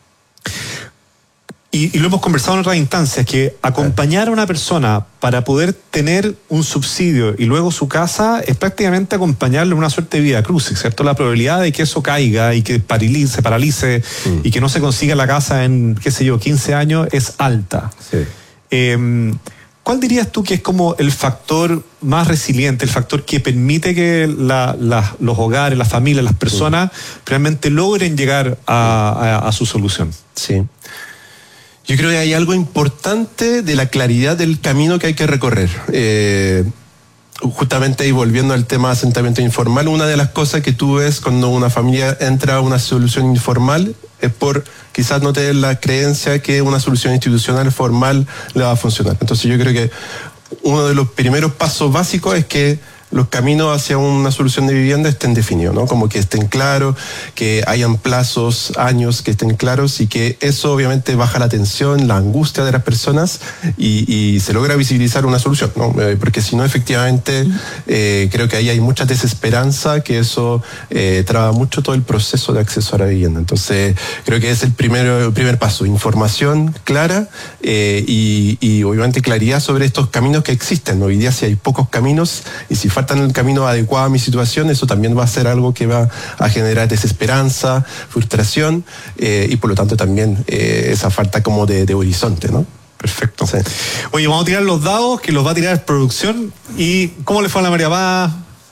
Y, y lo hemos conversado en otras instancias, que acompañar a una persona para poder tener un subsidio y luego su casa es prácticamente acompañarle en una suerte de vida crucis, ¿cierto? La probabilidad de que eso caiga y que paralice, paralice mm. y que no se consiga la casa en, qué sé yo, quince años es alta. Sí. Eh, ¿Cuál dirías tú que es como el factor más resiliente, el factor que permite que la, la, los hogares, las familias, las personas mm. realmente logren llegar a, a, a su solución? Sí. Yo creo que hay algo importante de la claridad del camino que hay que recorrer. Eh, justamente ahí volviendo al tema de asentamiento informal, una de las cosas que tú ves cuando una familia entra a una solución informal es por quizás no tener la creencia que una solución institucional formal le va a funcionar. Entonces yo creo que uno de los primeros pasos básicos es que los caminos hacia una solución de vivienda estén definidos, ¿no? Como que estén claros, que hayan plazos, años que estén claros, y que eso obviamente baja la tensión, la angustia de las personas y, y se logra visibilizar una solución, ¿no? Eh, porque si no, efectivamente, eh, creo que ahí hay mucha desesperanza, que eso eh, traba mucho todo el proceso de acceso a la vivienda. Entonces, creo que es el primer, el primer paso, información clara eh, y, y obviamente claridad sobre estos caminos que existen, ¿no? Hoy día si hay pocos caminos y si falta en el camino adecuado a mi situación, eso también va a ser algo que va a generar desesperanza, frustración eh, y por lo tanto también eh, esa falta como de, de horizonte, ¿no? Perfecto. Sí. Oye, vamos a tirar los dados, que los va a tirar producción. ¿Y cómo le fue a la María Paz?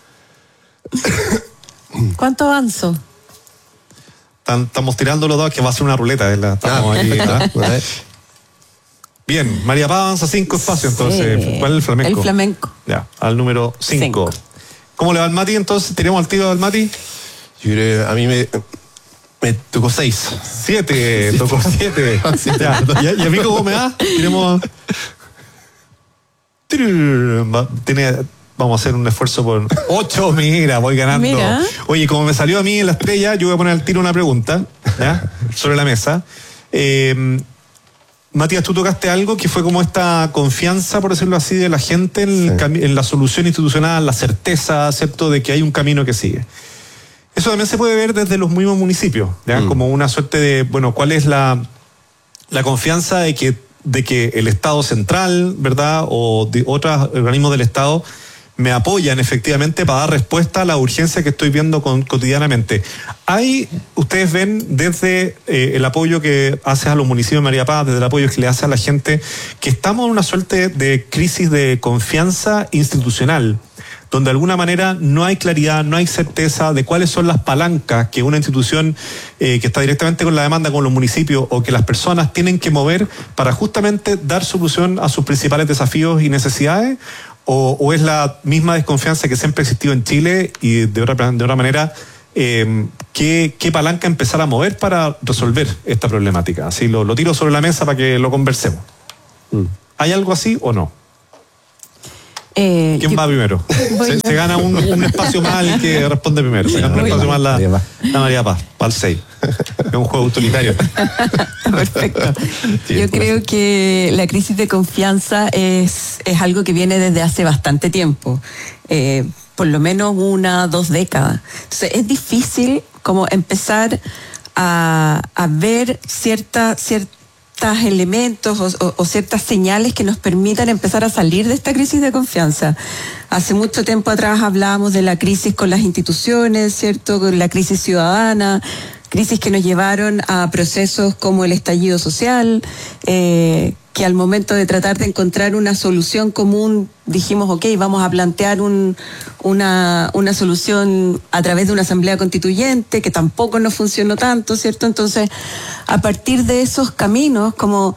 ¿Cuánto avanzó? Estamos tirando los dados, que va a ser una ruleta. ¿Verdad? Estamos ah, aquí, ¿verdad? Bien, María Paz avanza cinco espacios, entonces. Sí. ¿Cuál es el flamenco? El flamenco. Ya, al número cinco. ¿Cómo le va al Mati entonces? ¿Tenemos al tiro al Mati? Yo creo, a mí me, me tocó seis. Siete, tocó siete. Ya, ¿Y, ¿Y a mí cómo me da? Tenemos... Tiene, vamos a hacer un esfuerzo por ocho, mira, voy ganando. Mira. Oye, como me salió a mí en la estrella, yo voy a poner al tiro una pregunta, ¿ya? Sobre la mesa. Eh, Matías, tú tocaste algo que fue como esta confianza, por decirlo así, de la gente en, sí. el, en la solución institucional, la certeza, ¿cierto?, de que hay un camino que sigue. Eso también se puede ver desde los mismos municipios, ¿ya? Mm. Como una suerte de, bueno, ¿cuál es la, la confianza de que, de que el Estado central, ¿verdad?, o de otros organismos del Estado me apoyan efectivamente para dar respuesta a la urgencia que estoy viendo con, cotidianamente? Hay, ustedes ven desde eh, el apoyo que haces a los municipios de María Paz, desde el apoyo que le hace a la gente, que estamos en una suerte de crisis de confianza institucional, donde de alguna manera no hay claridad, no hay certeza de cuáles son las palancas que una institución eh, que está directamente con la demanda, con los municipios, o que las personas tienen que mover para justamente dar solución a sus principales desafíos y necesidades. O, o es la misma desconfianza que siempre ha existido en Chile y de otra, de otra manera, eh, ¿qué, qué palanca empezar a mover para resolver esta problemática? Así lo, lo tiro sobre la mesa para que lo conversemos. Mm. ¿Hay algo así o no? Eh, ¿Quién va primero? Se, se gana un, un espacio más el que responde primero. Se gana un espacio más la, la María Paz, para el seis. Es un juego utilitario. Perfecto. Sí, yo creo ser. que la crisis de confianza es, es algo que viene desde hace bastante tiempo. Eh, por lo menos una, dos décadas. Entonces es difícil como empezar a, a ver cierta, cierta elementos o, o, o ciertas señales que nos permitan empezar a salir de esta crisis de confianza. Hace mucho tiempo atrás hablábamos de la crisis con las instituciones, ¿cierto?, con la crisis ciudadana, crisis que nos llevaron a procesos como el estallido social, eh, que al momento de tratar de encontrar una solución común dijimos, ok, vamos a plantear un, una, una solución a través de una asamblea constituyente, que tampoco nos funcionó tanto, ¿cierto? Entonces, a partir de esos caminos, como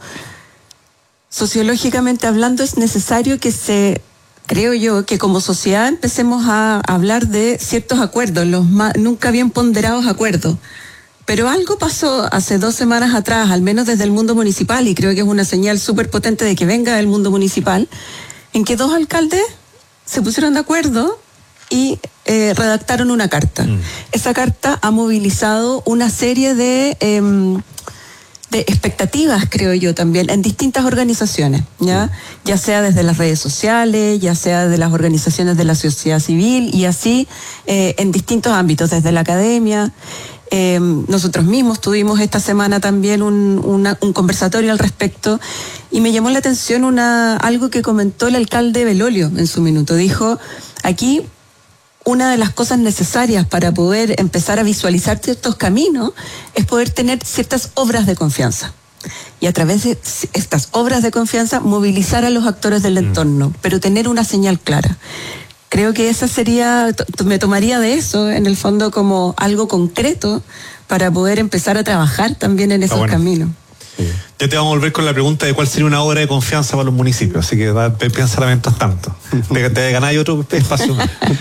sociológicamente hablando, es necesario que se, creo yo, que como sociedad empecemos a hablar de ciertos acuerdos, los más, nunca bien ponderados acuerdos. Pero algo pasó hace dos semanas atrás, al menos desde el mundo municipal, y creo que es una señal súper potente de que venga del mundo municipal, en que dos alcaldes se pusieron de acuerdo y eh, redactaron una carta. Mm. Esa carta ha movilizado una serie de, eh, de expectativas, creo yo también, en distintas organizaciones, ¿ya? Mm. Ya sea desde las redes sociales, ya sea de las organizaciones de la sociedad civil, y así eh, en distintos ámbitos, desde la academia. Eh, nosotros mismos tuvimos esta semana también un, una, un conversatorio al respecto, y me llamó la atención una, algo que comentó el alcalde Belolio en su minuto. Dijo, aquí una de las cosas necesarias para poder empezar a visualizar ciertos caminos es poder tener ciertas obras de confianza. Y a través de estas obras de confianza movilizar a los actores del entorno, pero tener una señal clara. Creo que esa sería, me tomaría de eso, en el fondo, como algo concreto para poder empezar a trabajar también en esos ah, bueno. caminos. Sí. Ya te vamos a volver con la pregunta de cuál sería una obra de confianza para los municipios, así que piénsala mientras tanto. Te, te ganáis otro espacio.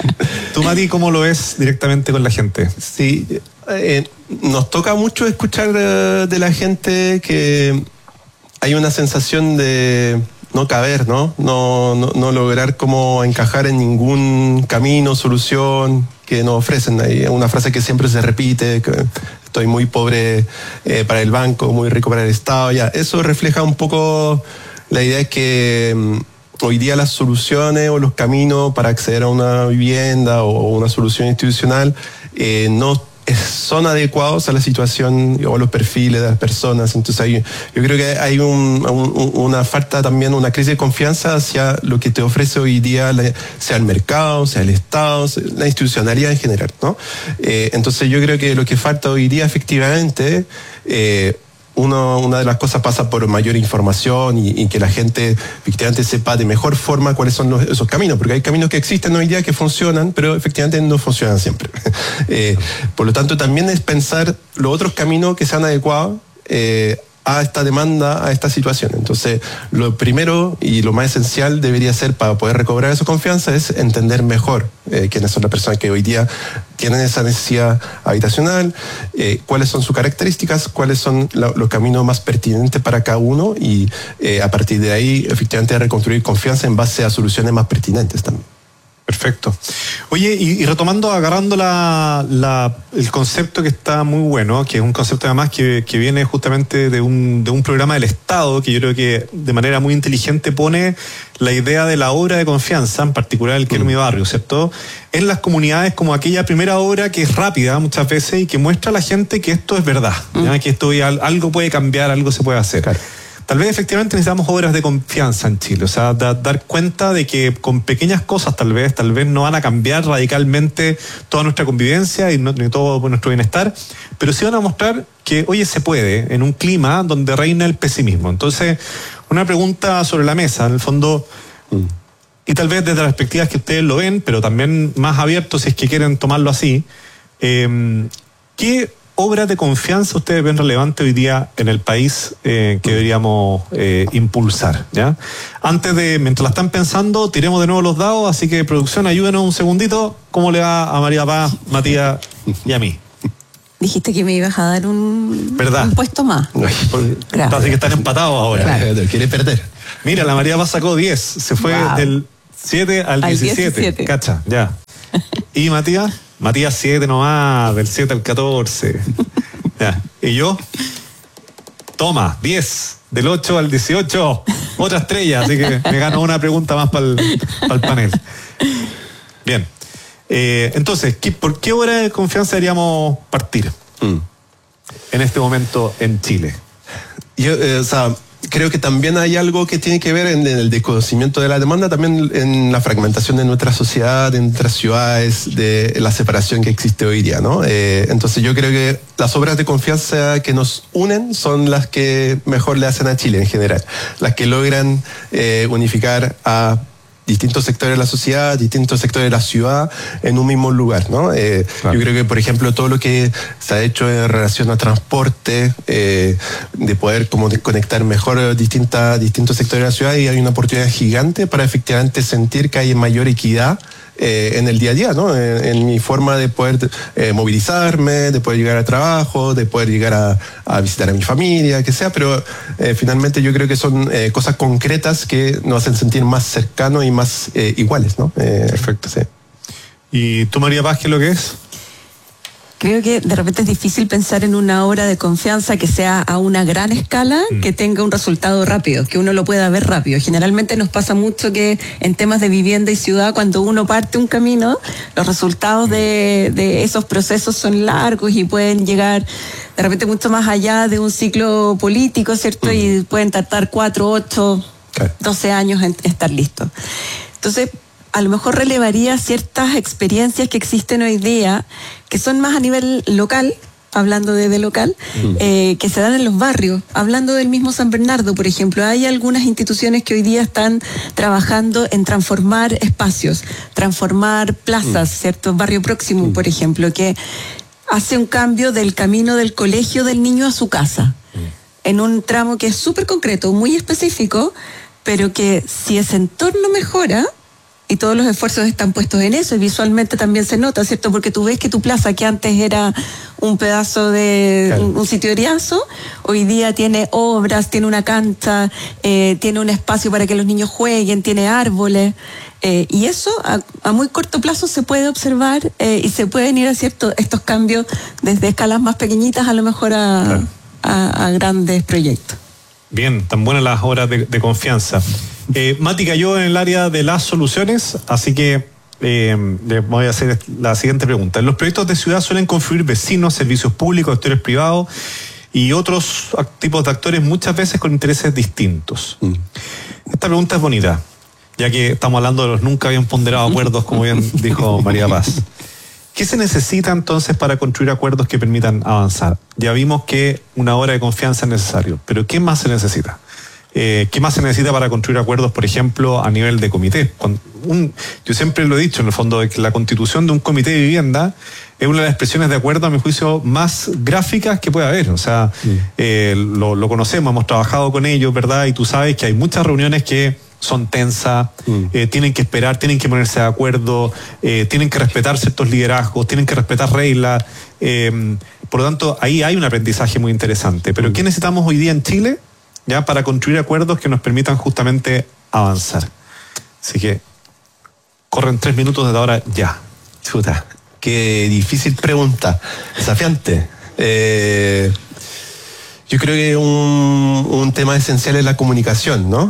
Tú, Mati, ¿cómo lo ves directamente con la gente? Sí, eh, nos toca mucho escuchar de, de la gente que hay una sensación de no caber, ¿no? No, no, no lograr como encajar en ningún camino, solución que nos ofrecen. Hay una frase que siempre se repite, que estoy muy pobre eh, para el banco, muy rico para el Estado. Ya, eso refleja un poco la idea de que um, hoy día las soluciones o los caminos para acceder a una vivienda o una solución institucional eh, no son adecuados a la situación o a los perfiles de las personas. Entonces hay, yo creo que hay un, un, una falta también, una crisis de confianza hacia lo que te ofrece hoy día, sea el mercado, sea el Estado, sea la institucionalidad en general, ¿no? Eh, entonces yo creo que lo que falta hoy día efectivamente, eh, Uno, una de las cosas pasa por mayor información y, y que la gente efectivamente sepa de mejor forma cuáles son los, esos caminos, porque hay caminos que existen hoy día que funcionan, pero efectivamente no funcionan siempre. eh, por lo tanto, también es pensar los otros caminos que sean adecuados eh, a esta demanda, a esta situación. Entonces, lo primero y lo más esencial debería ser para poder recobrar esa confianza es entender mejor eh, quiénes son las personas que hoy día tienen esa necesidad habitacional, eh, cuáles son sus características, cuáles son la, los caminos más pertinentes para cada uno y eh, a partir de ahí efectivamente reconstruir confianza en base a soluciones más pertinentes también. Perfecto. Oye, y, y retomando, agarrando la, la, el concepto que está muy bueno, que es un concepto además que, que viene justamente de un, de un programa del Estado, que yo creo que de manera muy inteligente pone la idea de la obra de confianza, en particular el Quiero mi barrio, ¿cierto? En las comunidades como aquella primera obra que es rápida muchas veces y que muestra a la gente que esto es verdad, ¿ya? Que esto algo puede cambiar, algo se puede hacer. Claro. Tal vez efectivamente necesitamos obras de confianza en Chile, o sea, da, dar cuenta de que con pequeñas cosas tal vez, tal vez no van a cambiar radicalmente toda nuestra convivencia y no, ni todo nuestro bienestar, pero sí van a mostrar que, oye, se puede en un clima donde reina el pesimismo. Entonces, una pregunta sobre la mesa, en el fondo, mm. y tal vez desde las perspectivas que ustedes lo ven, pero también más abiertos si es que quieren tomarlo así, eh, ¿qué obras de confianza ustedes ven relevante hoy día en el país eh, que deberíamos eh, impulsar? ¿Ya? Antes de, mientras la están pensando, tiremos de nuevo los dados, así que producción, ayúdenos un segundito. ¿Cómo le va a María Paz, Matías y a mí? Dijiste que me ibas a dar un, ¿verdad? un puesto más. Claro. Así que están empatados ahora. Claro. Quiere perder. Mira, la María Paz sacó diez, se fue wow. del siete al, al diecisiete. diecisiete. Cacha, ya. ¿Y Matías? Matías siete nomás, del siete al catorce. Ya. ¿Y yo? Toma, diez, del ocho al dieciocho. Otra estrella, así que me gano una pregunta más para el, para el panel. Bien. Eh, entonces, ¿qué, ¿por qué hora de confianza deberíamos partir mm. en este momento en Chile? Yo, eh, o sea, creo que también hay algo que tiene que ver en el desconocimiento de la demanda, también en la fragmentación de nuestra sociedad, de nuestras ciudades, de la separación que existe hoy día, ¿no? Eh, entonces yo creo que las obras de confianza que nos unen son las que mejor le hacen a Chile en general, las que logran eh, unificar a distintos sectores de la sociedad, distintos sectores de la ciudad en un mismo lugar, ¿no? Eh, claro. Yo creo que, por ejemplo, todo lo que se ha hecho en relación a transporte, eh, de poder como de conectar mejor distintas, distintos sectores de la ciudad, y hay una oportunidad gigante para efectivamente sentir que hay mayor equidad Eh, en el día a día, ¿no? En, en mi forma de poder eh, movilizarme, de poder llegar al trabajo, de poder llegar a, a visitar a mi familia, que sea, pero eh, finalmente yo creo que son eh, cosas concretas que nos hacen sentir más cercanos y más eh, iguales, ¿no? Eh, Perfecto, sí. ¿Y tú, María Paz, qué es lo que es? Creo que de repente es difícil pensar en una obra de confianza que sea a una gran escala, mm. que tenga un resultado rápido, que uno lo pueda ver rápido. Generalmente nos pasa mucho que en temas de vivienda y ciudad, cuando uno parte un camino, los resultados de, de esos procesos son largos y pueden llegar de repente mucho más allá de un ciclo político, ¿cierto? Mm. Y pueden tardar cuatro, ocho, okay. doce años en estar listos. Entonces, a lo mejor relevaría ciertas experiencias que existen hoy día, que son más a nivel local, hablando de, de local, mm. eh, que se dan en los barrios. Hablando del mismo San Bernardo, por ejemplo, hay algunas instituciones que hoy día están trabajando en transformar espacios, transformar plazas, mm. ¿cierto? Barrio Próximo, mm. por ejemplo, que hace un cambio del camino del colegio del niño a su casa, mm. en un tramo que es súper concreto, muy específico, pero que si ese entorno mejora, y todos los esfuerzos están puestos en eso, y visualmente también se nota, ¿cierto? Porque tú ves que tu plaza, que antes era un pedazo de claro. un, un sitio de riazo, hoy día tiene obras, tiene una cancha, eh, tiene un espacio para que los niños jueguen, tiene árboles, eh, y eso a, a muy corto plazo se puede observar eh, y se pueden ir a cierto, estos cambios desde escalas más pequeñitas a lo mejor a, claro. a, a grandes proyectos. Bien, tan buenas las obras de, de confianza. Eh, Mati cayó en el área de las soluciones, así que eh, le voy a hacer la siguiente pregunta. En los proyectos de ciudad suelen confluir vecinos, servicios públicos, actores privados y otros tipos de actores, muchas veces con intereses distintos. Mm. Esta pregunta es bonita, ya que estamos hablando de los nunca bien ponderados acuerdos, como bien dijo María Paz. ¿Qué se necesita entonces para construir acuerdos que permitan avanzar? Ya vimos que una obra de confianza es necesario, pero ¿qué más se necesita? Eh, ¿Qué más se necesita para construir acuerdos, por ejemplo, a nivel de comité? Con un, yo siempre lo he dicho, en el fondo, de que la constitución de un comité de vivienda es una de las expresiones de acuerdo, a mi juicio, más gráficas que puede haber. O sea, sí. eh, lo, lo conocemos, hemos trabajado con ellos, ¿verdad? Y tú sabes que hay muchas reuniones que son tensas, mm. eh, tienen que esperar, tienen que ponerse de acuerdo, eh, tienen que respetar ciertos liderazgos, tienen que respetar reglas. Eh, por lo tanto, ahí hay un aprendizaje muy interesante. Pero mm. ¿qué necesitamos hoy día en Chile? Ya para construir acuerdos que nos permitan justamente avanzar. Así que corren tres minutos desde ahora ya. Chuta, qué difícil pregunta, desafiante. Eh, yo creo que un, un tema esencial es la comunicación, ¿no?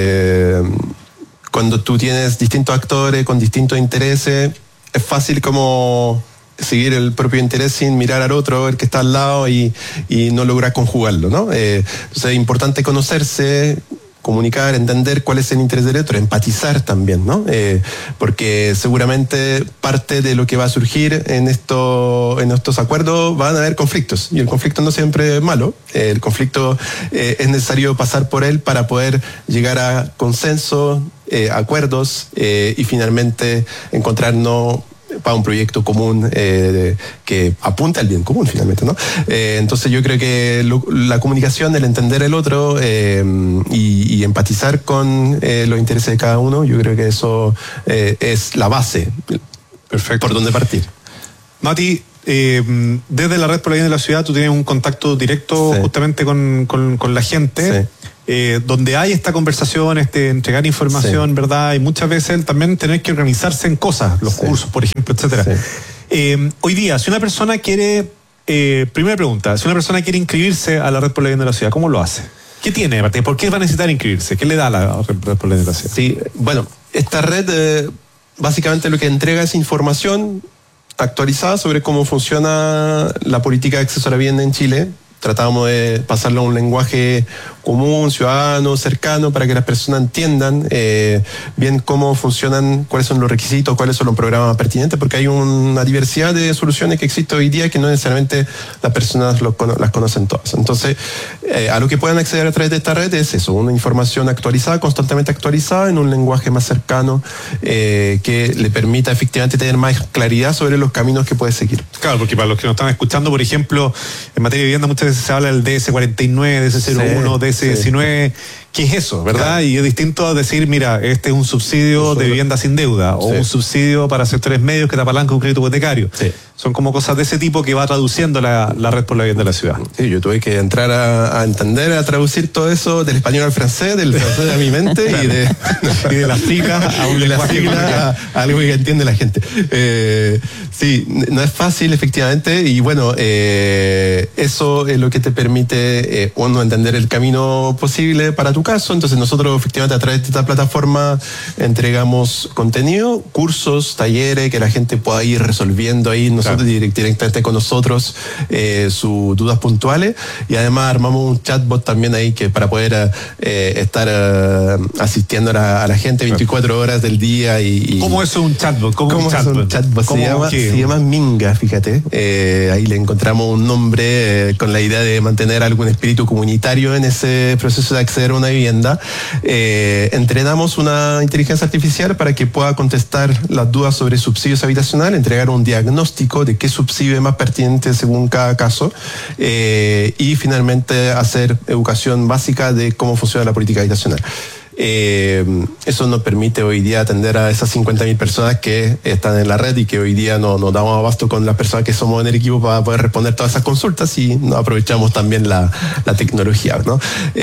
Eh, cuando tú tienes distintos actores con distintos intereses, es fácil como seguir el propio interés sin mirar al otro, el que está al lado, y, y no lograr conjugarlo, ¿no? Eh, entonces es importante conocerse, comunicar, entender cuál es el interés del otro, empatizar también, ¿no? Eh, porque seguramente parte de lo que va a surgir en, esto, en estos acuerdos van a haber conflictos, y el conflicto no siempre es malo. Eh, el conflicto eh, es necesario pasar por él para poder llegar a consenso, eh, acuerdos, eh, y finalmente encontrarnos para un proyecto común eh, que apunta al bien común finalmente, ¿no? Eh, entonces yo creo que lo, la comunicación, el entender el otro eh, y, y empatizar con eh, los intereses de cada uno, yo creo que eso eh, es la base. Perfecto. Por donde partir. Mati, eh, desde la Red por la Vivienda de la Ciudad tú tienes un contacto directo, sí, justamente con, con, con la gente. Sí. Eh, donde hay esta conversación, este entregar información, sí, ¿verdad? Y muchas veces también tener que organizarse en cosas, los sí, cursos, por ejemplo, etcétera. Sí. Eh, hoy día, si una persona quiere, eh, primera pregunta, si una persona quiere inscribirse a la Red por la Vivienda de la Ciudad, ¿cómo lo hace? ¿Qué tiene? ¿Por qué va a necesitar inscribirse? ¿Qué le da a la Red por la Vivienda de la Ciudad? Sí, bueno, esta red eh, básicamente lo que entrega es información actualizada sobre cómo funciona la política de acceso a la vivienda en Chile. Tratamos de pasarlo a un lenguaje común, ciudadano, cercano, para que las personas entiendan eh, bien cómo funcionan, cuáles son los requisitos, cuáles son los programas pertinentes, porque hay una diversidad de soluciones que existe hoy día que no necesariamente las personas lo, las conocen todas. Entonces, eh, a lo que puedan acceder a través de esta red es eso, una información actualizada, constantemente actualizada, en un lenguaje más cercano, eh, que le permita efectivamente tener más claridad sobre los caminos que puede seguir. Claro, porque para los que nos están escuchando, por ejemplo, en materia de vivienda muchas veces se habla del D S cuarenta y nueve, D S cero uno, sí, D S diecinueve, sí. ¿Qué es eso, verdad? Claro. Y es distinto a decir, mira, este es un subsidio de vivienda sin deuda, o sí, un subsidio para sectores medios que te apalanca un crédito hipotecario. Sí. Son como cosas de ese tipo que va traduciendo la, la Red por la Vivienda de la Ciudad. Sí, yo tuve que entrar a, a entender, a traducir todo eso del español al francés, del francés a mi mente, claro, y de, y de las siglas a un lenguaje a, a algo que entiende la gente. Eh, sí, no es fácil, efectivamente, y bueno, eh, eso es lo que te permite, eh, uno, entender el camino posible para tu caso. Entonces nosotros efectivamente a través de esta plataforma entregamos contenido, cursos, talleres, que la gente pueda ir resolviendo ahí nosotros, claro, directamente con nosotros eh, sus dudas puntuales, y además armamos un chatbot también ahí que para poder eh, estar eh, asistiendo a la, a la gente veinticuatro horas del día. Y, y ¿Cómo es un chatbot? ¿Cómo, ¿Cómo un chatbot? es un chatbot? Se llama, se llama Minga, fíjate. Eh, ahí le encontramos un nombre eh, con la idea de mantener algún espíritu comunitario en ese proceso de acceder a una vivienda. Eh, entrenamos una inteligencia artificial para que pueda contestar las dudas sobre subsidios habitacionales, entregar un diagnóstico de qué subsidio es más pertinente según cada caso, eh, y finalmente hacer educación básica de cómo funciona la política habitacional. Eh, eso nos permite hoy día atender a esas cincuenta mil personas que están en la red y que hoy día no nos damos abasto con las personas que somos en el equipo para poder responder todas esas consultas, y nos aprovechamos también la, la tecnología, ¿no?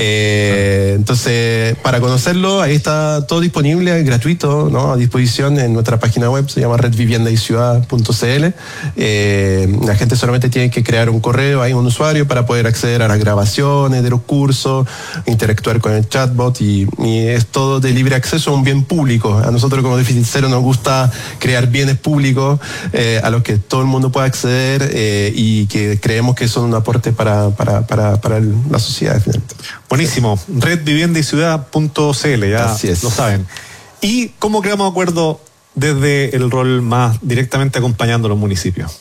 Eh, entonces, para conocerlo, ahí está todo disponible, gratuito, ¿no? A disposición en nuestra página web, se llama red vivienda y ciudad punto c l. Eh, la gente solamente tiene que crear un correo, hay un usuario para poder acceder a las grabaciones de los cursos, interactuar con el chatbot, y, y es todo de libre acceso a un bien público. A nosotros como Déficit Cero nos gusta crear bienes públicos eh, a los que todo el mundo pueda acceder, eh, y que creemos que son un aporte para, para, para, para el, la sociedad. Finalmente. Buenísimo. red vivienda y ciudad punto c l, ya lo saben. ¿Y cómo creamos acuerdo desde el rol más directamente acompañando a los municipios?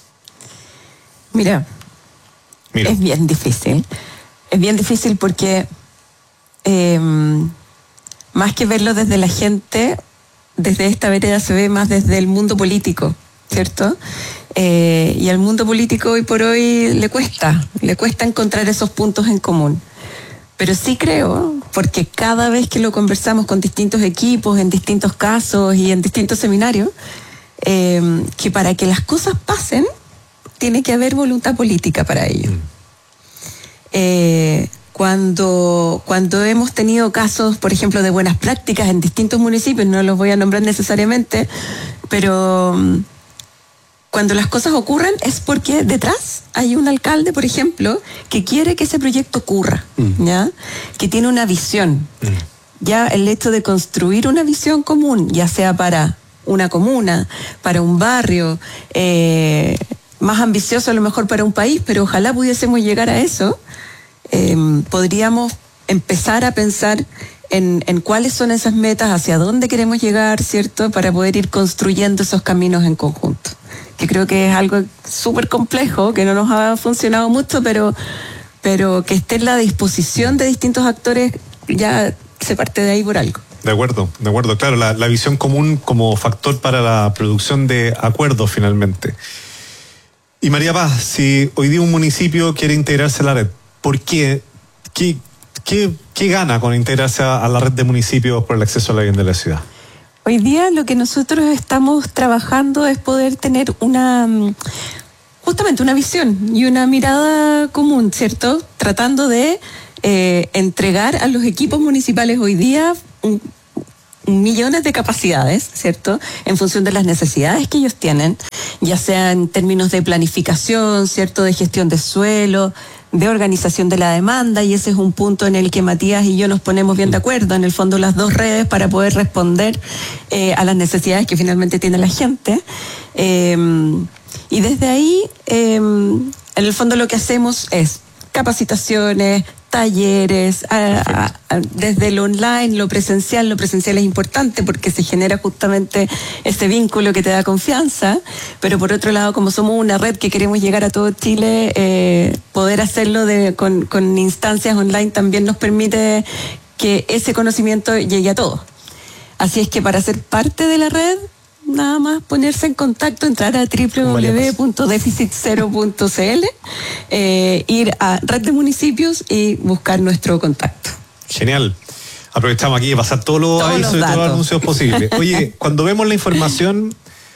Mira, Mira, es bien difícil. Es bien difícil porque eh, más que verlo desde la gente, desde esta vereda se ve más desde el mundo político, ¿cierto? Eh, y al mundo político hoy por hoy le cuesta, le cuesta encontrar esos puntos en común. Pero sí creo, porque cada vez que lo conversamos con distintos equipos, en distintos casos y en distintos seminarios, eh, que para que las cosas pasen, tiene que haber voluntad política para ello. Eh, cuando, cuando hemos tenido casos, por ejemplo, de buenas prácticas en distintos municipios, no los voy a nombrar necesariamente, pero cuando las cosas ocurren es porque detrás hay un alcalde, por ejemplo, que quiere que ese proyecto ocurra, mm. ¿ya? Que tiene una visión. Mm. Ya el hecho de construir una visión común, ya sea para una comuna, para un barrio, eh, más ambicioso a lo mejor para un país, pero ojalá pudiésemos llegar a eso, eh, podríamos empezar a pensar en, en cuáles son esas metas, hacia dónde queremos llegar, ¿cierto? Para poder ir construyendo esos caminos en conjunto. Que creo que es algo súper complejo, que no nos ha funcionado mucho, pero, pero que esté en la disposición de distintos actores, ya se parte de ahí por algo. De acuerdo, de acuerdo. Claro, la, la visión común como factor para la producción de acuerdos finalmente. Y María Paz, si hoy día un municipio quiere integrarse a la red, ¿por qué? ¿Qué, qué, qué gana con integrarse a, a la red de municipios por el acceso a la vivienda de la ciudad? Hoy día lo que nosotros estamos trabajando es poder tener una, justamente una visión y una mirada común, ¿cierto? Tratando de eh, entregar a los equipos municipales hoy día un, un millones de capacidades, ¿cierto? En función de las necesidades que ellos tienen, ya sea en términos de planificación, ¿cierto? De gestión de suelo, de organización de la demanda, y ese es un punto en el que Matías y yo nos ponemos bien de acuerdo, en el fondo las dos redes, para poder responder eh, a las necesidades que finalmente tiene la gente. Eh, y desde ahí, eh, en el fondo lo que hacemos es capacitaciones, talleres, a, a, a, desde lo online, lo presencial. Lo presencial es importante porque se genera justamente ese vínculo que te da confianza, pero por otro lado, como somos una red que queremos llegar a todo Chile, eh, poder hacerlo de, con, con instancias online también nos permite que ese conocimiento llegue a todos. Así es que para ser parte de la red, nada más ponerse en contacto, entrar a doble u doble u doble u punto déficit cero punto c l, eh, ir a Red de Municipios y buscar nuestro contacto. Genial. Aprovechamos aquí de pasar todos los todos avisos los y todos los anuncios posibles. Oye, cuando vemos la información,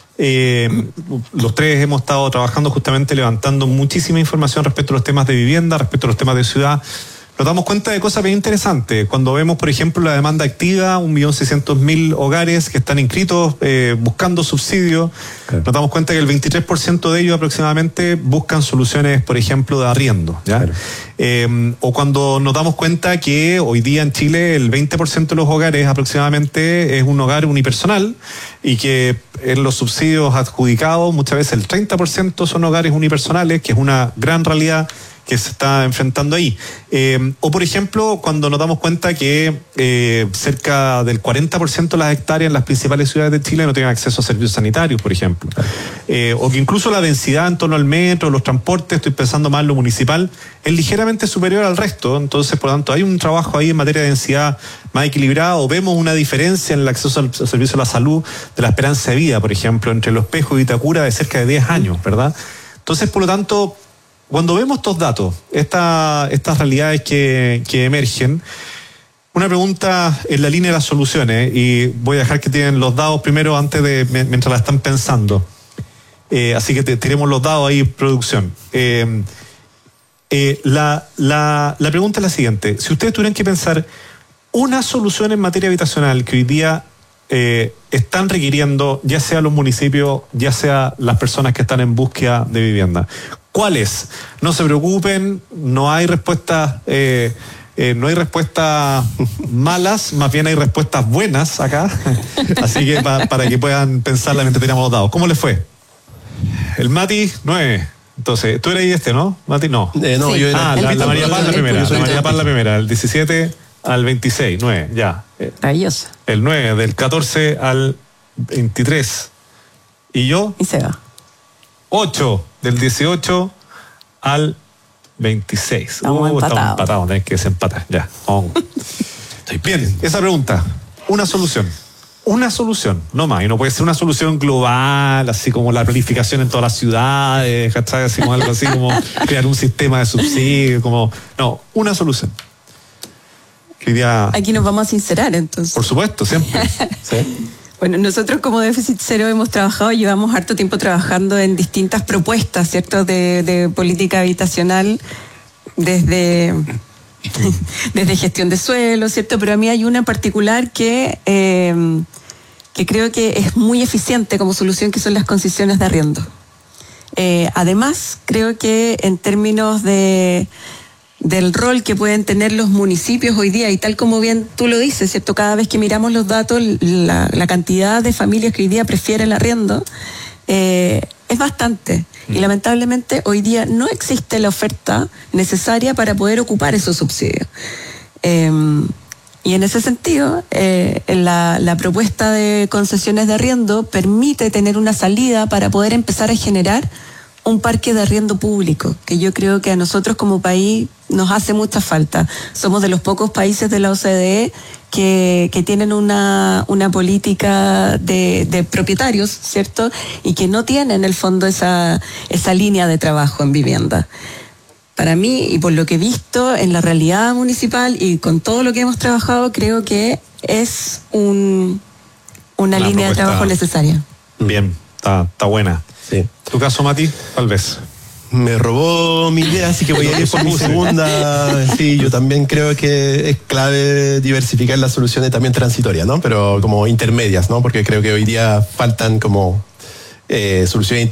eh, los tres hemos estado trabajando justamente levantando muchísima información respecto a los temas de vivienda, respecto a los temas de ciudad. Nos damos cuenta de cosas bien interesantes. Cuando vemos, por ejemplo, la demanda activa, un millón seiscientos mil hogares que están inscritos eh, buscando subsidio, claro. Nos damos cuenta que el veintitrés por ciento de ellos aproximadamente buscan soluciones, por ejemplo, de arriendo, ¿ya? Claro. Eh, o cuando nos damos cuenta que hoy día en Chile el veinte por ciento de los hogares aproximadamente es un hogar unipersonal, y que en los subsidios adjudicados muchas veces el treinta por ciento son hogares unipersonales, que es una gran realidad que se está enfrentando ahí. Eh, o por ejemplo, cuando nos damos cuenta que eh, cerca del cuarenta por ciento de las hectáreas en las principales ciudades de Chile no tienen acceso a servicios sanitarios, por ejemplo. Eh, o que incluso la densidad en torno al metro, los transportes, estoy pensando más en lo municipal, es ligeramente superior al resto. Entonces, por lo tanto, hay un trabajo ahí en materia de densidad más equilibrado, o vemos una diferencia en el acceso al servicio de la salud de la esperanza de vida, por ejemplo, entre Los Pejos y Vitacura de cerca de diez años, ¿verdad? Entonces, por lo tanto, cuando vemos estos datos, esta, estas realidades que, que emergen, una pregunta en la línea de las soluciones, y voy a dejar que tienen los dados primero antes de, mientras la están pensando. Eh, así que te, tiremos los dados ahí, producción. Eh, eh, la, la, la pregunta es la siguiente: si ustedes tuvieran que pensar una solución en materia habitacional que hoy día eh, están requiriendo, ya sea los municipios, ya sea las personas que están en búsqueda de vivienda, ¿cuáles? No se preocupen, no hay respuestas, eh, eh, no hay respuestas malas, más bien hay respuestas buenas acá. Así que pa, para que puedan pensarla mientras tiramos los dados. ¿Cómo les fue? El Mati, nueve. Entonces, tú eres este, ¿no? Mati, no. Eh, no, sí. yo era. Ah, el la, pito, la María Paz la primera. La María Paz la primera. El diecisiete al veintiséis, nueve, ya. Maravilloso. El nueve, del catorce al veintitrés. ¿Y yo? Y se va. ocho, del dieciocho al veintiséis. Estamos uh, empatados. Estamos empatados, tenés que desempatar, ya. Vamos. Estoy Bien, esa pregunta. Una solución. Una solución, no más. Y no puede ser una solución global, así como la planificación en todas las ciudades, ¿cachai? Así como algo así como crear un sistema de subsidio, como... No, una solución. Que día... Aquí nos vamos a sincerar, entonces. Por supuesto, siempre. Sí. Bueno, nosotros como Déficit Cero hemos trabajado, llevamos harto tiempo trabajando en distintas propuestas, ¿cierto?, de, de política habitacional, desde... desde gestión de suelo, ¿cierto? Pero a mí hay una en particular que, eh, que creo que es muy eficiente como solución, que son las concesiones de arriendo. Eh, además, creo que en términos de, del rol que pueden tener los municipios hoy día, y tal como bien tú lo dices, ¿cierto? Cada vez que miramos los datos, la, la cantidad de familias que hoy día prefieren el arriendo eh, es bastante. Y lamentablemente hoy día no existe la oferta necesaria para poder ocupar esos subsidios. Eh, y en ese sentido, eh, la, la propuesta de concesiones de arriendo permite tener una salida para poder empezar a generar un parque de arriendo público, que yo creo que a nosotros como país nos hace mucha falta. Somos de los pocos países de la O C D E que, que tienen una, una política de, de propietarios, ¿cierto? Y que no tienen en el fondo esa, esa línea de trabajo en vivienda. Para mí, y por lo que he visto en la realidad municipal y con todo lo que hemos trabajado, creo que es un, una, una línea de trabajo necesaria. Bien, está, está buena. Sí. ¿Tu caso, Mati? Tal vez. Me robó mi idea, así que voy a ir por mi segunda. Sí, yo también creo que es clave diversificar las soluciones también transitorias, ¿no? Pero como intermedias, ¿no? Porque creo que hoy día faltan como eh, soluciones